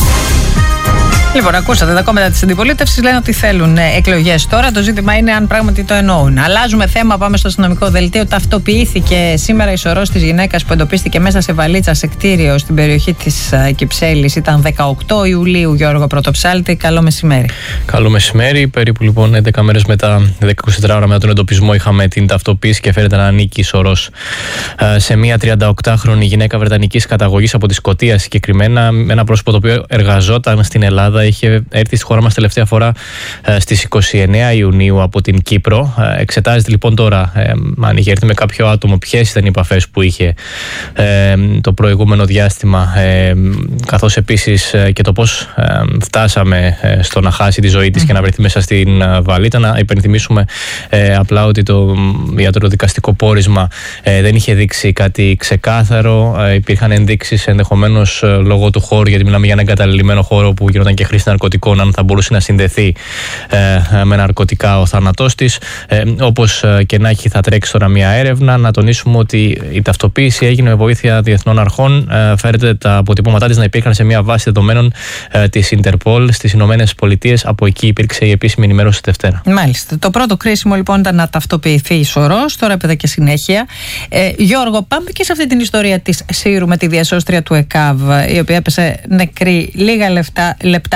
Λοιπόν, ακούσατε, τα κόμματα της αντιπολίτευσης λένε ότι θέλουν εκλογές τώρα. Το ζήτημα είναι αν πράγματι το εννοούν. Αλλάζουμε θέμα, πάμε στο αστυνομικό δελτίο. Ταυτοποιήθηκε σήμερα η σωρός της γυναίκας που εντοπίστηκε μέσα σε βαλίτσα σε κτίριο στην περιοχή της Κυψέλης. Ήταν 18 Ιουλίου, Γιώργο Πρωτοψάλτη. Καλό μεσημέρι. Καλό μεσημέρι. Περίπου λοιπόν 11 μέρες μετά, 24 ώρα μετά τον εντοπισμό, είχαμε την ταυτοποίηση και φαίνεται να ανήκει η σωρός σε μια 38χρονη γυναίκα βρετανικής καταγωγής από τη Σκωτία συγκεκριμένα. Ένα πρόσωπο το οποίο εργαζόταν στην Ελλάδα. Είχε έρθει στη χώρα μας τελευταία φορά στις 29 Ιουνίου από την Κύπρο. Εξετάζεται λοιπόν τώρα αν είχε έρθει με κάποιο άτομο, ποιες ήταν οι επαφές που είχε το προηγούμενο διάστημα, καθώς επίσης και το πώς φτάσαμε στο να χάσει τη ζωή της και να βρεθεί μέσα στην βαλίτα. Να υπενθυμίσουμε απλά ότι το ιατροδικαστικό πόρισμα δεν είχε δείξει κάτι ξεκάθαρο. Υπήρχαν ενδείξεις ενδεχομένως λόγω του χώρου, γιατί μιλάμε για ένα εγκαταλελειμμένο χώρο που γινόταν και χρήση ναρκωτικών, αν θα μπορούσε να συνδεθεί με ναρκωτικά ο θάνατός της. Όπως και να έχει, θα τρέξει τώρα μια έρευνα. Να τονίσουμε ότι η ταυτοποίηση έγινε με βοήθεια διεθνών αρχών. Φέρεται τα αποτυπώματά της να υπήρχαν σε μια βάση δεδομένων της Ιντερπολ στις Ηνωμένες Πολιτείες. Από εκεί υπήρξε η επίσημη ενημέρωση τη Δευτέρα. Μάλιστα. Το πρώτο κρίσιμο λοιπόν ήταν να ταυτοποιηθεί η σωρός. Τώρα έπαιδε και συνέχεια. Γιώργο, πάμε και σε αυτή την ιστορία της Σύρου με τη διασώστρια του ΕΚΑΒ, η οποία έπεσε νεκρή λίγα λεπτά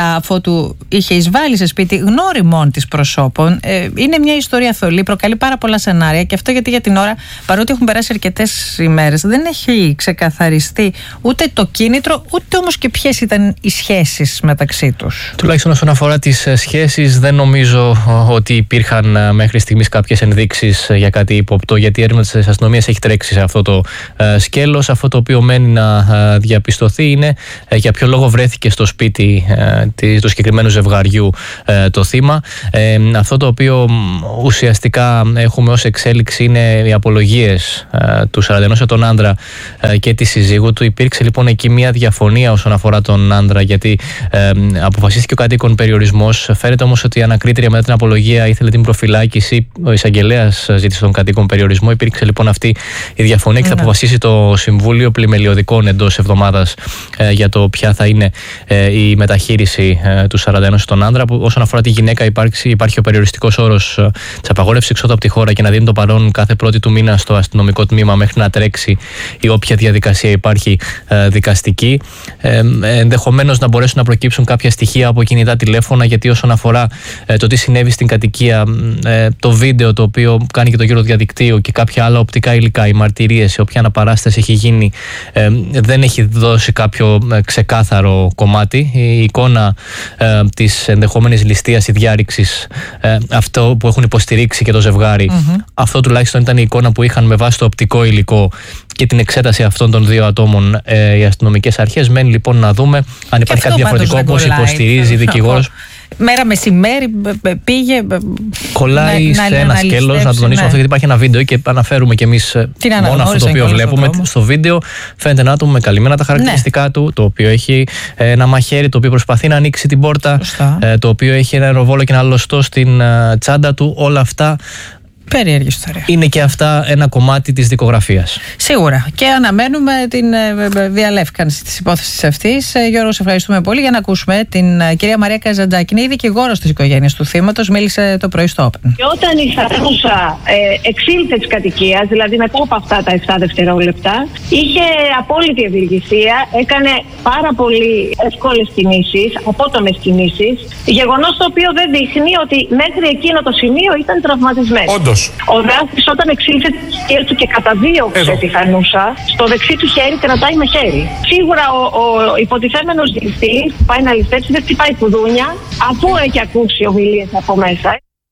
μετά, αφότου είχε εισβάλει σε σπίτι γνώριμων της προσώπων. Είναι μια ιστορία θολή, προκαλεί πάρα πολλά σενάρια και αυτό γιατί για την ώρα, παρότι έχουν περάσει αρκετές ημέρες, δεν έχει ξεκαθαριστεί ούτε το κίνητρο, ούτε όμως και ποιες ήταν οι σχέσεις μεταξύ τους. Τουλάχιστον όσον αφορά τις σχέσεις, δεν νομίζω ότι υπήρχαν μέχρι στιγμής κάποιες ενδείξεις για κάτι ύποπτο, γιατί η έρευνα της αστυνομίας έχει τρέξει σε αυτό το σκέλος. Αυτό το οποίο μένει να διαπιστωθεί είναι για ποιο λόγο βρέθηκε στο σπίτι του συγκεκριμένου ζευγαριού το θύμα. Αυτό το οποίο ουσιαστικά έχουμε ως εξέλιξη είναι οι απολογίες του 41 ετών άντρα και της συζύγου του. Υπήρξε λοιπόν εκεί μια διαφωνία όσον αφορά τον άντρα, γιατί αποφασίστηκε ο κατοίκον περιορισμός. Φαίνεται όμως ότι η ανακρίτρια μετά την απολογία ήθελε την προφυλάκηση. Ο εισαγγελέας ζήτησε τον κατοίκον περιορισμό. Υπήρξε λοιπόν αυτή η διαφωνία και θα αποφασίσει το Συμβούλιο Πλημελιωδικών εντός εβδομάδας για το ποια θα είναι η μεταχείριση του 41 στον άντρα. Όσον αφορά τη γυναίκα, υπάρχει ο περιοριστικός όρος της απαγόρευσης εξόδου από τη χώρα και να δίνει το παρόν κάθε πρώτη του μήνα στο αστυνομικό τμήμα μέχρι να τρέξει η όποια διαδικασία υπάρχει δικαστική. Ενδεχομένως να μπορέσουν να προκύψουν κάποια στοιχεία από κινητά τηλέφωνα, γιατί όσον αφορά το τι συνέβη στην κατοικία, το βίντεο το οποίο κάνει και το γύρο διαδικτύου και κάποια άλλα οπτικά υλικά, οι μαρτυρίες, σε όποια αναπαράσταση έχει γίνει, δεν έχει δώσει κάποιο ξεκάθαρο κομμάτι. Η εικόνα της ενδεχόμενης ληστείας ή διάρρηξης, αυτό που έχουν υποστηρίξει και το ζευγάρι, αυτό τουλάχιστον ήταν η εικόνα που είχαν με βάση το οπτικό υλικό και την εξέταση αυτών των δύο ατόμων οι αστυνομικές αρχές. Μένει λοιπόν να δούμε αν υπάρχει κάτι διαφορετικό, όπως υποστηρίζει η δικηγόρος. Μέρα μεσημέρι πήγε. Κολλάει σε ένα σκέλος, να το τονίσουμε αυτό, γιατί υπάρχει ένα βίντεο και αναφέρουμε κι εμείς μόνο αυτό το οποίο βλέπουμε. Στο βίντεο φαίνεται ένα άτομο με καλυμμένα τα χαρακτηριστικά του, το οποίο έχει ένα μαχαίρι, το οποίο προσπαθεί να ανοίξει την πόρτα, το οποίο έχει ένα αεροβόλο και ένα λωστό στην τσάντα του. Όλα αυτά. Περίεργη ιστορία. Είναι και αυτά ένα κομμάτι της δικογραφίας. Σίγουρα. Και αναμένουμε την διαλεύκανση της υπόθεσης αυτής. Γιώργο, σε ευχαριστούμε πολύ. Για να ακούσουμε την κυρία Μαρία Καζαντζάκη. Είναι η δικηγόρος της οικογένειας του θύματος. Μίλησε το πρωί στο Open. Και όταν η Σαρούσα εξήλθε της κατοικίας, δηλαδή μετά από αυτά τα 7 δευτερόλεπτα, είχε απόλυτη ευεργεσία, έκανε πάρα πολύ εύκολες κινήσεις, απότομες κινήσεις. Γεγονός το οποίο δεν δείχνει ότι μέχρι εκείνο το σημείο ήταν τραυματισμένη. Ο δράστης όταν εξήλθε τη χέρι του και καταδίωξε τη Φανούσα, στο δεξί του χέρι κρατάει μαχαίρι. Σίγουρα ο υποτιθέμενος ληστής που πάει να ληστέψει δεν χτυπάει κουδούνια, αφού έχει ακούσει ομιλίες από μέσα.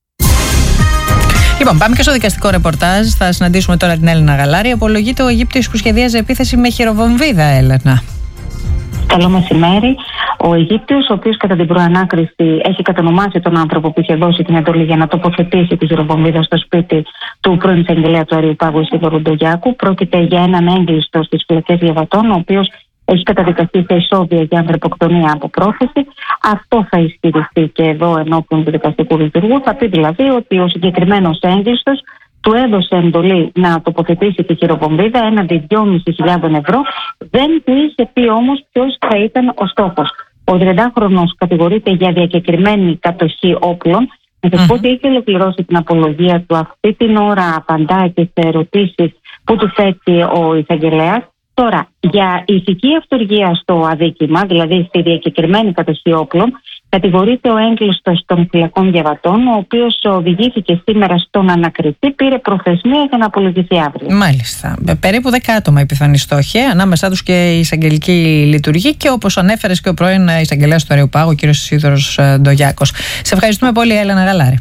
Λοιπόν, πάμε και στο δικαστικό ρεπορτάζ. Θα συναντήσουμε τώρα την Έλενα Γαλάρη. Απολογείται ο Αιγύπτιος που σχεδίαζε επίθεση με χειροβομβίδα, Έλενα. Καλό μεσημέρι. Ο Αιγύπτιος, ο οποίος κατά την προανάκριση έχει κατανομάσει τον άνθρωπο που είχε δώσει την εντολή για να τοποθετήσει τη χειροβομβίδα στο σπίτι του πρώην εισαγγελέα του Αριουπάγου Ισίδωρου Ντογιάκου, πρόκειται για έναν έγκλειστο στις φυλακές Λιβατών, ο οποίος έχει καταδικαστεί σε ισόβια για ανθρωποκτονία από πρόθεση. Αυτό θα ισχυριστεί και εδώ ενώπιον του δικαστικού λειτουργού. Θα πει δηλαδή ότι ο συγκεκριμένος έγκλειστος του έδωσε εντολή να τοποθετήσει τη χειροβομβίδα έναντι 2.500 ευρώ. Δεν του είχε πει όμως ποιος θα ήταν ο στόχος. Ο 30χρονος κατηγορείται για διακεκριμένη κατοχή όπλων. Να σας πω ότι έχει ολοκληρώσει την απολογία του. Αυτή την ώρα απαντάει και σε ερωτήσεις που του θέτει ο εισαγγελέας. Τώρα, για ηθική αυτοργία στο αδίκημα, δηλαδή στη διακεκριμένη κατοχή όπλων, κατηγορείται ο έγκλειστος των φυλακών Διαβατών, ο οποίος οδηγήθηκε σήμερα στον ανακριτή, πήρε προθεσμία για να απολογηθεί αύριο. Μάλιστα. Περίπου 10 άτομα η πιθανή στόχη, ανάμεσά τους και η εισαγγελική λειτουργή και όπως ανέφερες και ο πρώην εισαγγελέας του Αριουπάγου, ο κ. Ισίδωρος Ντογιάκος. Σε ευχαριστούμε πολύ, Έλενα Γαλάρη.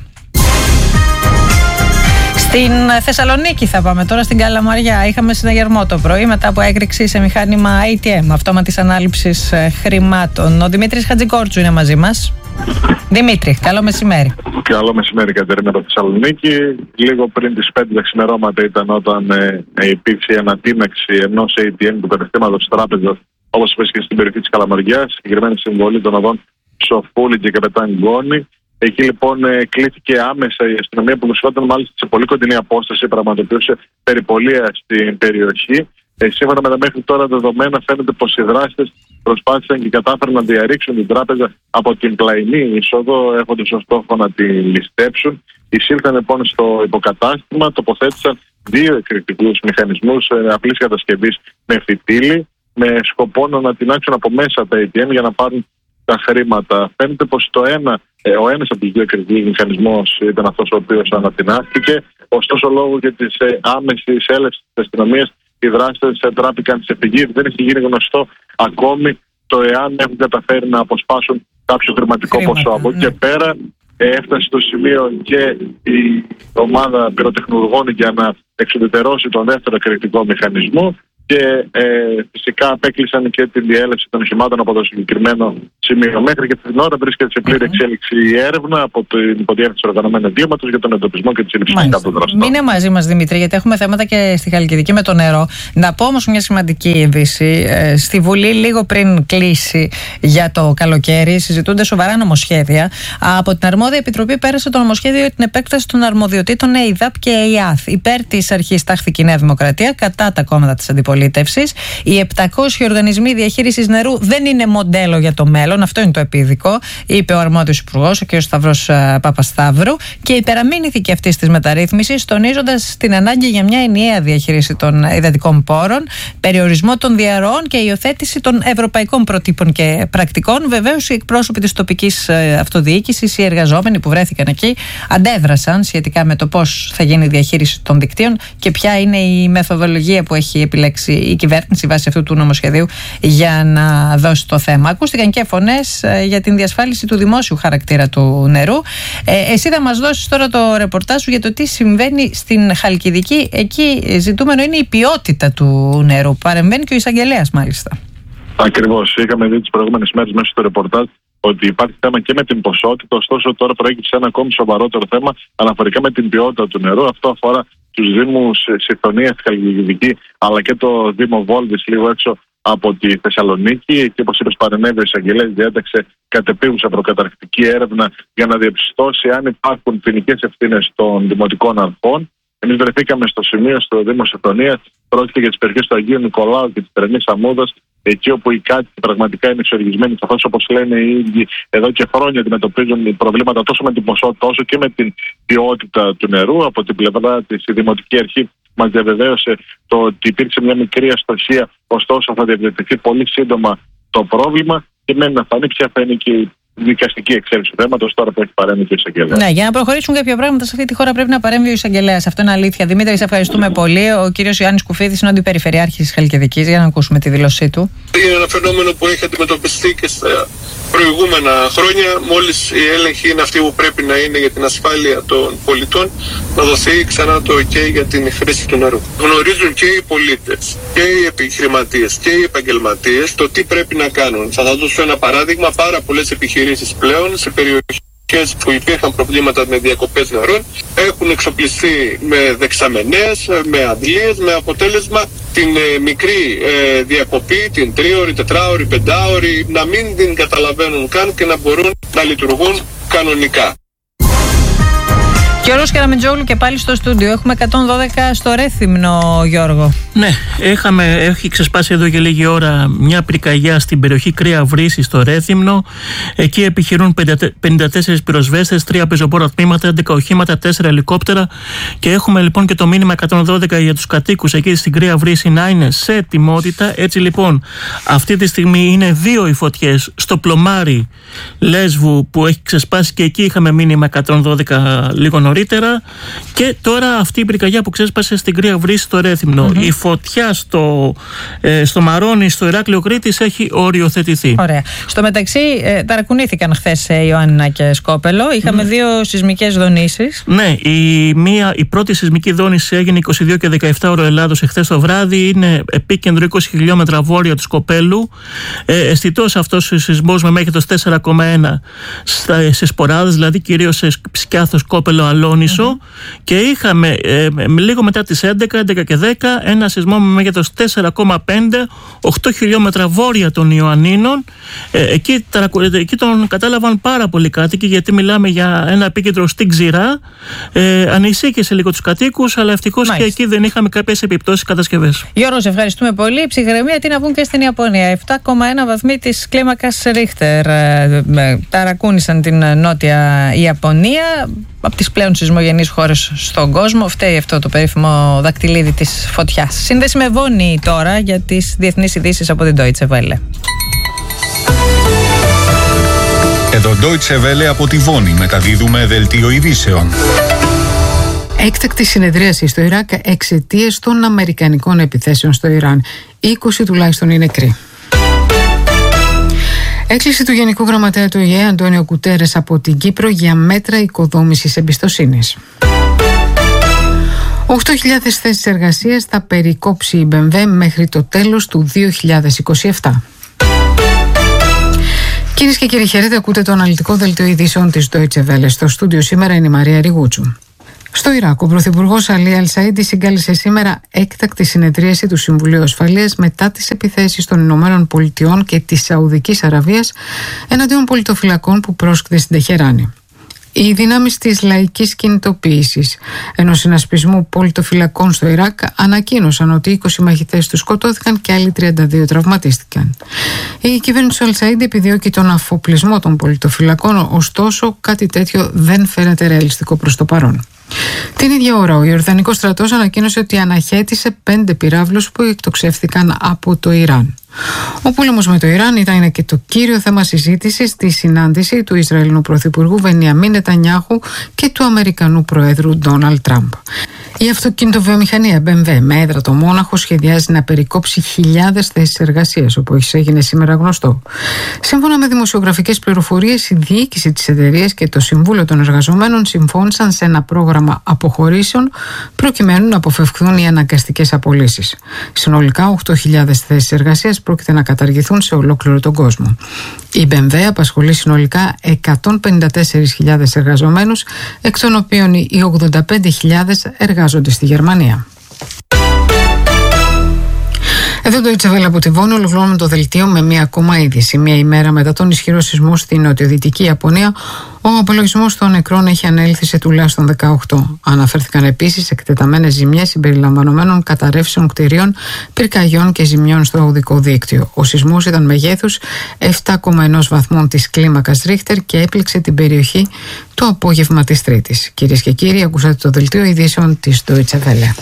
Στην Θεσσαλονίκη θα πάμε τώρα, στην Καλαμαριά. Είχαμε συναγερμό το πρωί μετά από έκρηξη σε μηχάνημα ATM, αυτόματης ανάληψης χρημάτων. Ο Δημήτρης Χατζικόρτσου είναι μαζί μας. Δημήτρη, καλό μεσημέρι. Καλό μεσημέρι, Κατερίνα, από Θεσσαλονίκη. Λίγο πριν τις 5 τα ξημερώματα ήταν όταν υπήρξε η ανατείναξη ενός ATM του καταστήματος τράπεζας, όπως βρίσκεται στην περιοχή της Καλαμαριάς, συγκεκριμένη συμβολή των οδών Σοφούλη και Καπετάν Γκόνη. Εκεί λοιπόν κλήθηκε άμεσα η αστυνομία που βρισκόταν μάλιστα σε πολύ κοντινή απόσταση, πραγματοποιούσε περιπολία στην περιοχή. Σύμφωνα με τα μέχρι τώρα δεδομένα, φαίνεται πως οι δράστες προσπάθησαν και κατάφεραν να διαρρήξουν την τράπεζα από την πλαϊνή είσοδο, έχοντας ως στόχο να τη ληστέψουν. Εισήλθαν λοιπόν στο υποκατάστημα, τοποθέτησαν 2 εκρηκτικούς μηχανισμούς απλής κατασκευής με φυτίλι, με σκοπό να ανατινάξουν από μέσα τα ATM για να πάρουν τα χρήματα. Φαίνεται πως ο ένας από τους δύο κριτικούς μηχανισμός ήταν αυτός ο οποίος ανατινάχθηκε. Ωστόσο, λόγω και της άμεσης έλευσης της αστυνομίας, οι δράστες τράπηκαν σε φυγή. Δεν έχει γίνει γνωστό ακόμη το εάν έχουν καταφέρει να αποσπάσουν κάποιο χρηματικό ποσό. Από εκεί και πέρα έφτασε στο σημείο και η ομάδα πυροτεχνουργών για να εξουδετερώσει τον δεύτερο κριτικό μηχανισμό και φυσικά απέκλεισαν και την διέλευση των οχημάτων από το συγκεκριμένο σημείο. Μέχρι και την ώρα βρίσκεται σε πλήρη εξέλιξη η έρευνα από την υποδιεύθυνση οργανωμένου εγκλήματος για τον εντοπισμό και τη σύλληψη των δραστών. Μείνε μαζί μας, Δημήτρη, γιατί έχουμε θέματα και στη Χαλκιδική με το νερό. Να πω όμως μια σημαντική είδηση. Στη Βουλή, λίγο πριν κλείσει για το καλοκαίρι, συζητούνται σοβαρά νομοσχέδια. Από την αρμόδια επιτροπή πέρασε το νομοσχέδιο για την επέκταση των αρμοδιοτήτων ΕΙΔΑΠ και ΕΙΑΘ. Υπέρ της αρχής τάχθηκε η Νέα Δημοκρατία, κατά τα κόμματα της αντιπολίτευσης. Οι 700 οργανισμοί διαχείρισης νερού δεν είναι μοντέλο για το μέλλον. Αυτό είναι το επίδικο, είπε ο αρμόδιος υπουργός, ο κ. Σταυρός Παπασταύρου, και υπεραμείνθηκε αυτής της μεταρρύθμισης, τονίζοντας την ανάγκη για μια ενιαία διαχείριση των υδατικών πόρων, περιορισμό των διαρροών και υιοθέτηση των ευρωπαϊκών προτύπων και πρακτικών. Βεβαίως, οι εκπρόσωποι της τοπικής αυτοδιοίκησης, οι εργαζόμενοι που βρέθηκαν εκεί, αντέδρασαν σχετικά με το πώς θα γίνει η διαχείριση των δικτύων και ποια είναι η μεθοδολογία που έχει επιλέξει η κυβέρνηση βάσει αυτού του νομοσχεδίου για να δώσει το θέμα. Ακούστηκαν και φωνές για την διασφάλιση του δημόσιου χαρακτήρα του νερού. Εσύ θα μας δώσεις τώρα το ρεπορτάζ σου για το τι συμβαίνει στην Χαλκιδική. Εκεί ζητούμενο είναι η ποιότητα του νερού. Παρεμβαίνει και ο εισαγγελέας, μάλιστα. Ακριβώς. Είχαμε δει τις προηγούμενες μέρες μέσα στο ρεπορτάζ ότι υπάρχει θέμα και με την ποσότητα. Ωστόσο, τώρα προέκυψε ένα ακόμη σοβαρότερο θέμα αναφορικά με την ποιότητα του νερού. Αυτό αφορά τους Δήμους Συθωνία στη Χαλκιδική, αλλά και το Δήμο Βόλδης, λίγο έξω από τη Θεσσαλονίκη. Και όπως είπες, παρενέβη ο εισαγγελέας, διέταξε κατεπίγουσα προκαταρκτική έρευνα για να διαπιστώσει αν υπάρχουν ποινικές ευθύνες των δημοτικών αρχών. Εμείς βρεθήκαμε στο σημείο, στο Δήμο Συθωνία. Πρόκειται για τις περιοχές του Αγίου Νικολάου και της Τρενής Αμμούδας, εκεί όπου οι κάτοικοι πραγματικά είναι εξοργισμένοι, καθώς όπως λένε οι ίδιοι εδώ και χρόνια αντιμετωπίζουν προβλήματα τόσο με την ποσότητα όσο και με την ποιότητα του νερού. Από την πλευρά της η Δημοτική Αρχή μας διαβεβαίωσε το ότι υπήρξε μια μικρή αστοχία, ωστόσο θα διαβεβαιωθεί πολύ σύντομα το πρόβλημα και μένει να φανεί ποια θα είναι και η δικαστική εξέλιξη του θέματος τώρα που έχει παρέμβει και ο εισαγγελέας. Ναι, για να προχωρήσουν κάποια πράγματα σε αυτή τη χώρα πρέπει να παρέμβει ο εισαγγελέας. Αυτό είναι αλήθεια. Δημήτρη, σε ευχαριστούμε πολύ. Ο κύριος Ιωάννης Κουφίδης είναι ο αντιπεριφερειάρχης της Χαλκιδικής. Για να ακούσουμε τη δήλωσή του. Είναι ένα φαινόμενο που έχει αντιμετωπιστεί και στα προηγούμενα χρόνια. Μόλις η έλεγχη είναι αυτή που πρέπει να είναι για την ασφάλεια των πολιτών, να δοθεί ξανά το OK για την χρήση του νερού. Γνωρίζουν και οι πολίτες και οι επιχειρηματίες και οι επαγγελματίες το τι πρέπει να κάνουν. Θα δώσω ένα παράδειγμα. Πάρα πολλές επιχειρήσεις πλέον σε περιοχές που υπήρχαν προβλήματα με διακοπές νερών έχουν εξοπλιστεί με δεξαμενές, με αντλίες, με αποτέλεσμα την μικρή διακοπή, την 3ωρη, 4ωρη, 5ωρη, να μην την καταλαβαίνουν καν και να μπορούν να λειτουργούν κανονικά. Γιώργος Καραμετζόγλου και πάλι στο στούντιο. Έχουμε 112 στο Ρέθυμνο, Γιώργο. Ναι, έχει ξεσπάσει εδώ και λίγη ώρα μια πυρκαγιά στην περιοχή Κρύα Βρύση στο Ρέθυμνο. Εκεί επιχειρούν 54 πυροσβέστες, 3 πεζοπόρα τμήματα, 11 οχήματα, 4 ελικόπτερα. Και έχουμε λοιπόν και το μήνυμα 112 για τους κατοίκους εκεί στην Κρύα Βρύση να είναι σε ετοιμότητα. Έτσι λοιπόν, αυτή τη στιγμή είναι 2 οι φωτιές στο Πλωμάρι Λέσβου που έχει ξεσπάσει και εκεί είχαμε μήνυμα 112 λίγο νωρίτερα. Και τώρα αυτή η πυρκαγιά που ξέσπασε στην Κρύα Βρύση στο Ρέθυμνο. Η φωτιά στο Μαρόνι, στο Ηράκλειο Κρήτης έχει οριοθετηθεί. Ωραία. Στο μεταξύ, ταρακουνήθηκαν χθες Ιωάννινα και Σκόπελο. Είχαμε 2 σεισμικές δονήσεις. Ναι, η πρώτη σεισμική δόνηση έγινε 22 και 17 ώρο Ελλάδος εχθές το βράδυ. Είναι επίκεντρο 20 χιλιόμετρα βόρεια του Σκοπέλου. Αισθητός αυτός ο σεισμός με μέγεθος 4,1 σε σποράδες, δηλαδή κυρίως σε Ψκιάθο, Σκόπελο, Αλόνισο. Και είχαμε λίγο μετά τις 11 και 10 ένα σεισμό με μέγεθος 4,5, 8 χιλιόμετρα βόρεια των Ιωαννίνων. Εκεί τον κατάλαβαν πάρα πολλοί κάτοικοι, γιατί μιλάμε για ένα επίκεντρο στην Ξηρά. Ανησύχησε λίγο τους κατοίκους, αλλά ευτυχώς και εκεί δεν είχαμε κάποιες επιπτώσεις κατασκευές. Γιώργο, σε ευχαριστούμε πολύ. Ψυχραιμία, τι να πούν και στην Ιαπωνία. 7,1 βαθμοί της κλίμακας Ρίχτερ ταρακούνησαν την νότια Ιαπωνία. Από τις πλέον σεισμογενείς χώρες στον κόσμο. Φταίει αυτό το περίφημο δακτυλίδι της φωτιάς. Σύνδεση με Βόνη τώρα για τις διεθνείς ειδήσεις από την Deutsche Welle. το Deutsche Welle από τη Βόνη μεταδίδουμε δελτίο ειδήσεων. Έκτακτη συνεδρίαση στο Ιράκ εξαιτίας των αμερικανικών επιθέσεων στο Ιράν. 20 τουλάχιστον είναι νεκροί. Έκκληση του Γενικού Γραμματέα του ΟΗΕ Αντώνιο Γκουτέρες από την Κύπρο για μέτρα οικοδόμησης εμπιστοσύνης. 8.000 θέσεις εργασίας θα περικόψει η BMW μέχρι το τέλος του 2027. Κυρίες και κύριοι, χαίρετε, ακούτε το αναλυτικό δελτίο ειδήσεων της Deutsche Welle. Στο στούντιο σήμερα είναι η Μαρία Ριγούτσου. Στο Ιράκ, ο Πρωθυπουργός Αλί Αλ-Σαΐντι συγκάλεσε σήμερα έκτακτη συνεδρίαση του Συμβουλίου Ασφαλείας μετά τις επιθέσεις των Ηνωμένων Πολιτειών και της Σαουδικής Αραβίας εναντίον πολιτοφυλακών που πρόσκειται στην Τεχεράνη. Οι δυνάμεις της λαϊκής κινητοποίησης ενός συνασπισμού πολιτοφυλακών στο Ιράκ ανακοίνωσαν ότι 20 μαχητές τους σκοτώθηκαν και άλλοι 32 τραυματίστηκαν. Η κυβέρνηση του Αλ-Σαΐντι επιδιώκει τον αφοπλισμό των πολιτοφυλακών, ωστόσο κάτι τέτοιο δεν φαίνεται ρεαλιστικό προς το παρόν. Την ίδια ώρα, ο Ιορδανικός στρατός ανακοίνωσε ότι αναχέτησε 5 πυράβλους που εκτοξεύθηκαν από το Ιράν. Ο πόλεμος με το Ιράν ήταν και το κύριο θέμα συζήτησης στη συνάντηση του Ισραηλινού Πρωθυπουργού Μπενιαμίν Νετανιάχου και του Αμερικανού Προέδρου Ντόναλντ Τραμπ. Η αυτοκινητοβιομηχανία BMW με έδρα το Μόναχο σχεδιάζει να περικόψει χιλιάδες θέσεις εργασίας, όπως έγινε σήμερα γνωστό. Σύμφωνα με δημοσιογραφικές πληροφορίες, η διοίκηση της εταιρείας και το Συμβούλιο των Εργαζομένων συμφώνησαν σε ένα πρόγραμμα αποχωρήσεων προκειμένου να αποφευχθούν οι αναγκαστικές απολύσεις. Συνολικά 8.000 θέσεις εργασίας πρόκειται να καταργηθούν σε ολόκληρο τον κόσμο. Η BMW απασχολεί συνολικά 154.000 εργαζομένους, εκ των οποίων οι 85.000 εργάζονται στη Γερμανία. Εδώ το Deutsche Welle από τη Βόνη, ολοκληρώνουμε το δελτίο με μία ακόμα είδηση. Μία ημέρα μετά τον ισχυρό σεισμό στην νοτιοδυτική Ιαπωνία, ο απολογισμός των νεκρών έχει ανέλθει σε τουλάχιστον 18. Αναφέρθηκαν επίσης εκτεταμένες ζημιές συμπεριλαμβανομένων καταρρεύσεων κτηρίων, πυρκαγιών και ζημιών στο οδικό δίκτυο. Ο σεισμός ήταν μεγέθους 7,1 βαθμών της κλίμακας Ρίχτερ και έπληξε την περιοχή το απόγευμα της Τρίτης. Κυρίες και κύριοι, ακούσατε το δελτίο ειδήσεων της Deutsche Welle.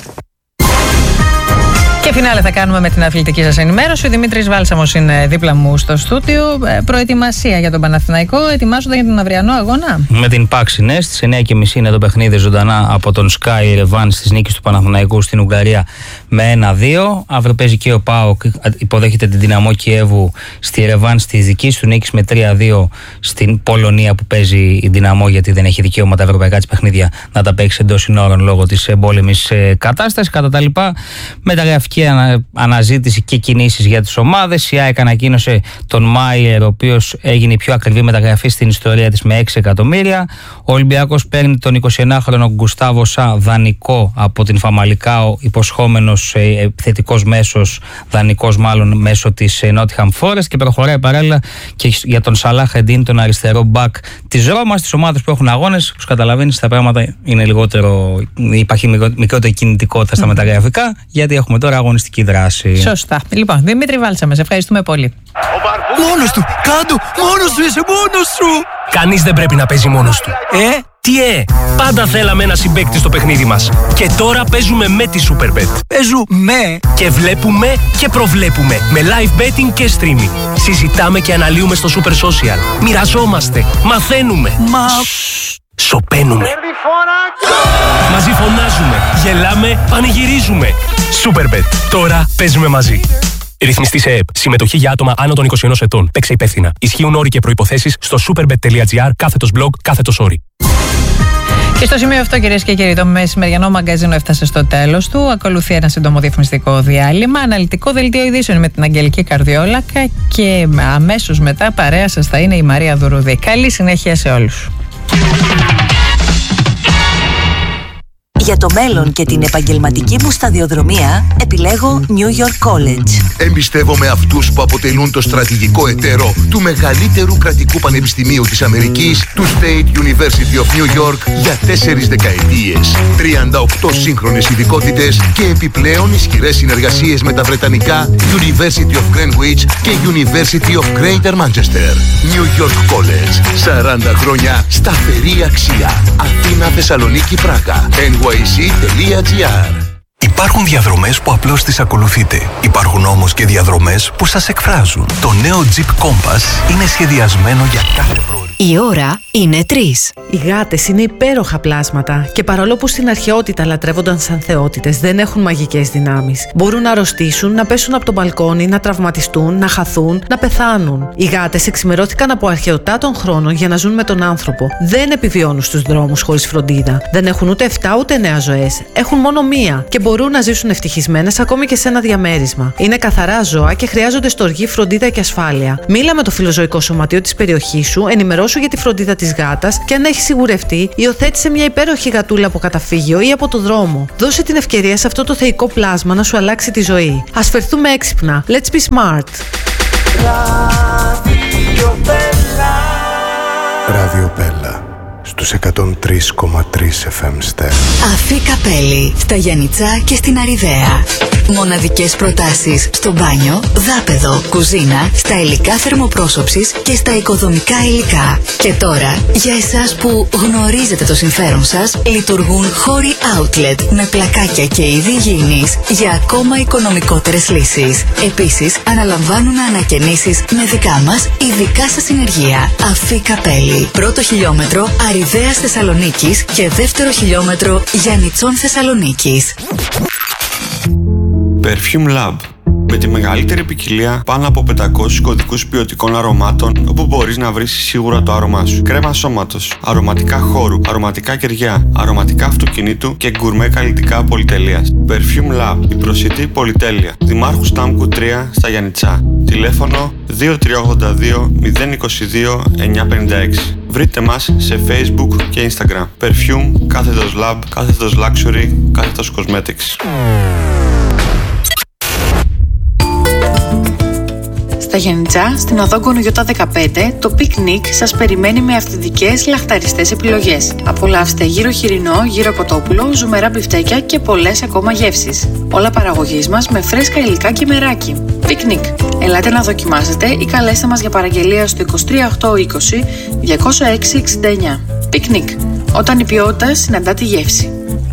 Και φινάλε θα κάνουμε με την αθλητική σας ενημέρωση. Ο Δημήτρης Βάλσαμος είναι δίπλα μου στο στούντιο. Προετοιμασία για τον Παναθηναϊκό, ετοιμάζονται για τον αυριανό αγώνα. Με την Πάξη, ναι, στις 9.30 είναι το παιχνίδι ζωντανά από τον Sky Revan της νίκης του Παναθηναϊκού στην Ουγγαρία με 1-2. Αύριο παίζει και ο ΠΑΟΚ, υποδέχεται την Δυναμό Κιέβου στη Ρεβάν της δικής του νίκης με 3-2 στην Πολωνία που παίζει η Δυναμό, γιατί δεν έχει δικαίωμα τα ευρωπαϊκά της παιχνίδια να τα παίξει εντός συνόρων λόγω της εμπόλεμης κατάστασης. Κατά τα λοιπά, μεταγραφική αναζήτηση και κινήσεις για τις ομάδες. Η ΑΕΚ ανακοίνωσε τον Μάιερ, ο οποίος έγινε η πιο ακριβή μεταγραφή στην ιστορία της με 6 εκατομμύρια. Ο Ολυμπιακός παίρνει τον 21χρονο Γκουστάβο Σα δανεικό από την Φαμαλικάο, υποσχόμενος επιθετικός μέσος, δανεικός μάλλον μέσω της Νότιχαμ Φόρεστ, και προχωράει παράλληλα και για τον Σαλάχ Εντίν, τον αριστερό μπακ της Ρώμας. Τις ομάδες που έχουν αγώνες, όπως καταλαβαίνεις, τα πράγματα είναι λιγότερο, υπάρχει μικρότερη κινητικότητα στα μεταγραφικά, γιατί έχουμε τώρα αγωνιστική δράση. Σωστά. Λοιπόν, Δημήτρη Βάλσαμε, σε ευχαριστούμε πολύ. Μόνος του! Κάντο! Μόνος του! Είσαι μόνος σου! Κανείς δεν πρέπει να παίζει μόνος του. Τι πάντα θέλαμε ένα συμπαίκτη στο παιχνίδι μας. Και τώρα παίζουμε με τη Superbet. Παίζουμε και βλέπουμε και προβλέπουμε. Με live betting και streaming. Συζητάμε και αναλύουμε στο Super Social. Μοιραζόμαστε. Μαθαίνουμε. Σοπαίνουμε. Μαζί φωνάζουμε. Γελάμε. Πανηγυρίζουμε. Superbet. Τώρα παίζουμε μαζί. Ρυθμιστή σε ΕΕΠ. Συμμετοχή για άτομα άνω των 21 ετών. Παίξε υπεύθυνα. Ισχύουν όροι και προϋποθέσεις στο superbet.gr/blog/όροι. Και στο σημείο αυτό, κυρίες και κύριοι, το μεσημεριανό μαγκαζίνο έφτασε στο τέλος του. Ακολουθεί ένα σύντομο διαφημιστικό διάλειμμα. Αναλυτικό δελτίο ειδήσεων με την Αγγελική Καρδιόλακα. Και αμέσως μετά παρέα σας θα είναι η Μαρία Δουρουδή. Καλή συνέχεια σε όλους. Για το μέλλον και την επαγγελματική μου σταδιοδρομία επιλέγω New York College. Εμπιστεύομαι αυτούς που αποτελούν το στρατηγικό εταίρο του μεγαλύτερου κρατικού πανεπιστημίου της Αμερικής, του State University of New York, για 4 δεκαετίες. 38 σύγχρονες ειδικότητες και επιπλέον ισχυρές συνεργασίες με τα βρετανικά University of Greenwich και University of Greater Manchester. New York College. 40 χρόνια σταθερή αξία. Αθήνα, Θεσσαλονίκη, Πράγα. NYC.gr. Υπάρχουν διαδρομές που απλώς τις ακολουθείτε. Υπάρχουν όμως και διαδρομές που σας εκφράζουν. Το νέο Jeep Compass είναι σχεδιασμένο για κάθε προορισμό. Η ώρα είναι 3. Οι γάτες είναι υπέροχα πλάσματα και παρόλο που στην αρχαιότητα λατρεύονταν σαν θεότητες, δεν έχουν μαγικές δυνάμεις. Μπορούν να αρρωστήσουν, να πέσουν από τον μπαλκόνι, να τραυματιστούν, να χαθούν, να πεθάνουν. Οι γάτες εξημερώθηκαν από αρχαιοτά των χρόνων για να ζουν με τον άνθρωπο. Δεν επιβιώνουν στους δρόμους χωρίς φροντίδα. Δεν έχουν ούτε 7 ούτε 9 ζωές. Έχουν μόνο μία και μπορούν να ζήσουν ευτυχισμένες ακόμη και σε ένα διαμέρισμα. Είναι καθαρά ζώα και χρειάζονται στοργή, φροντίδα και ασφάλεια. Μίλα με το φιλοζωικό σωματείο της περιοχής σου, ενημερώσου για τη φροντίδα της γάτας και αν έχει σιγουρευτεί, υιοθέτησε μια υπέροχη γατούλα από καταφύγιο ή από το δρόμο. Δώσε την ευκαιρία σε αυτό το θεϊκό πλάσμα να σου αλλάξει τη ζωή. Ας φερθούμε έξυπνα. Let's be smart. Ράδιο Μπέλα στους 103,3 FM ΣΤΕΡ. Αφή Καπέλη, στα Γιαννιτσά και στην Αριδαία. Μοναδικές προτάσεις στο μπάνιο, δάπεδο, κουζίνα, στα υλικά θερμοπρόσωψης και στα οικοδομικά υλικά. Και τώρα, για εσάς που γνωρίζετε το συμφέρον σας, λειτουργούν χώροι outlet με πλακάκια και είδη υγιεινής για ακόμα οικονομικότερες λύσεις. Επίσης, αναλαμβάνουν ανακαινήσεις με δικά μας ειδικά σας συνεργεία. Αφή Καπέλη, πρώτο χιλιόμετρο Αριδαίας Θεσσαλονίκης και δεύτερο χιλιόμετρο Γιαννιτσών Θεσσαλονίκης. Perfume Lab. Με τη μεγαλύτερη ποικιλία πάνω από 500 κωδικούς ποιοτικών αρωμάτων, όπου μπορείς να βρεις σίγουρα το άρωμά σου. Κρέμα σώματος, αρωματικά χώρου, αρωματικά κεριά, αρωματικά αυτοκινήτου και γκουρμέ καλλιτικά πολυτελείας. Perfume Lab, η προσιτή πολυτέλεια. Δημάρχου Στάμκου 3 στα Γιαννιτσά. Τηλέφωνο 2382 022 956. Βρείτε μας σε Facebook και Instagram. Perfume, κάθετος Lab, κάθετος Luxury, κάθετος Cosmetics. Στα Γιαννιτσά, στην οδό Γκονογιώτα 15, το πικνίκ σας περιμένει με αυθεντικές λαχταριστές επιλογές. Απολαύστε γύρο χοιρινό, γύρο κοτόπουλο, ζουμερά μπιφτέκια και πολλές ακόμα γεύσεις. Όλα παραγωγής μας με φρέσκα υλικά και μεράκι. Πικνίκ. Ελάτε να δοκιμάσετε ή καλέστε μας για παραγγελία στο 23820 20669. Πικνίκ. Όταν η ποιότητα συναντά τη γεύση.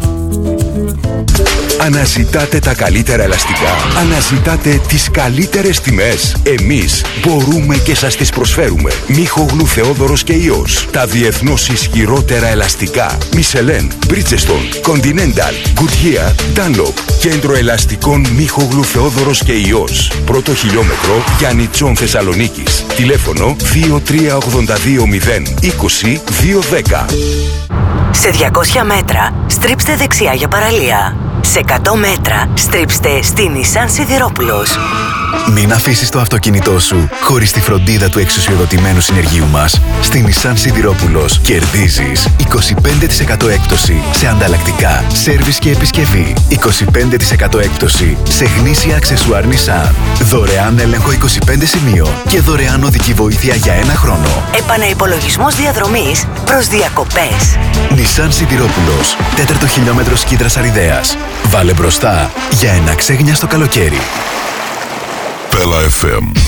Αναζητάτε τα καλύτερα ελαστικά. Αναζητάτε τις καλύτερες τιμές. Εμείς μπορούμε και σας τις προσφέρουμε. Μίχογλου Θεόδωρος και Ιός. Τα διεθνώς ισχυρότερα ελαστικά. Michelin, Bridgestone, Continental, Goodyear, Dunlop. Κέντρο ελαστικών Μίχογλου Θεόδωρος και Ιός. Πρώτο χιλιόμετρο Γιαννιτσών Θεσσαλονίκης. Τηλέφωνο 2382 020 210. Σε 200 μέτρα στρίψτε δεξιά για παραλία. Σε 100 μέτρα στρίψτε στη Nissan Σιδηρόπουλος. Μην αφήσεις το αυτοκίνητό σου χωρίς τη φροντίδα του εξουσιοδοτημένου συνεργείου μας. Στη Nissan Σιδηρόπουλος κερδίζεις 25% έκπτωση σε ανταλλακτικά, σέρβις και επισκευή. 25% έκπτωση σε γνήσια αξεσουάρ Nissan. Δωρεάν έλεγχο 25 σημείων και δωρεάν οδική βοήθεια για 1 χρόνο. Επαναυπολογισμός διαδρομής προς διακοπές. Nissan Σιδηρόπουλος, 4ο χιλιόμετρο Σκύδρας Αριδαίας. Βάλε μπροστά για ένα ξέγνιαστο καλοκαίρι. Πέλα FM.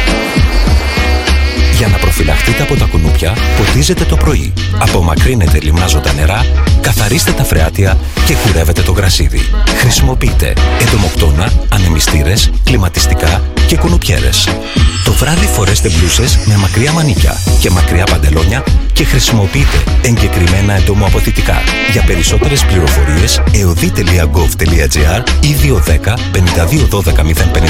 Για να προφυλαχτείτε από τα κουνούπια, ποτίζετε το πρωί. Απομακρύνετε λιμνάζοντα νερά, καθαρίστε τα φρεάτια και κουρεύετε το γρασίδι. Χρησιμοποιείτε εντομοκτώνα, ανεμιστήρες, κλιματιστικά και κουνουπιέρες. Το βράδυ φορέστε μπλούσες με μακριά μανίκια και μακριά παντελόνια και χρησιμοποιείτε εγκεκριμένα εντομοαποθητικά. Για περισσότερες πληροφορίες, eodi.gov.gr ή 210 52 12 050.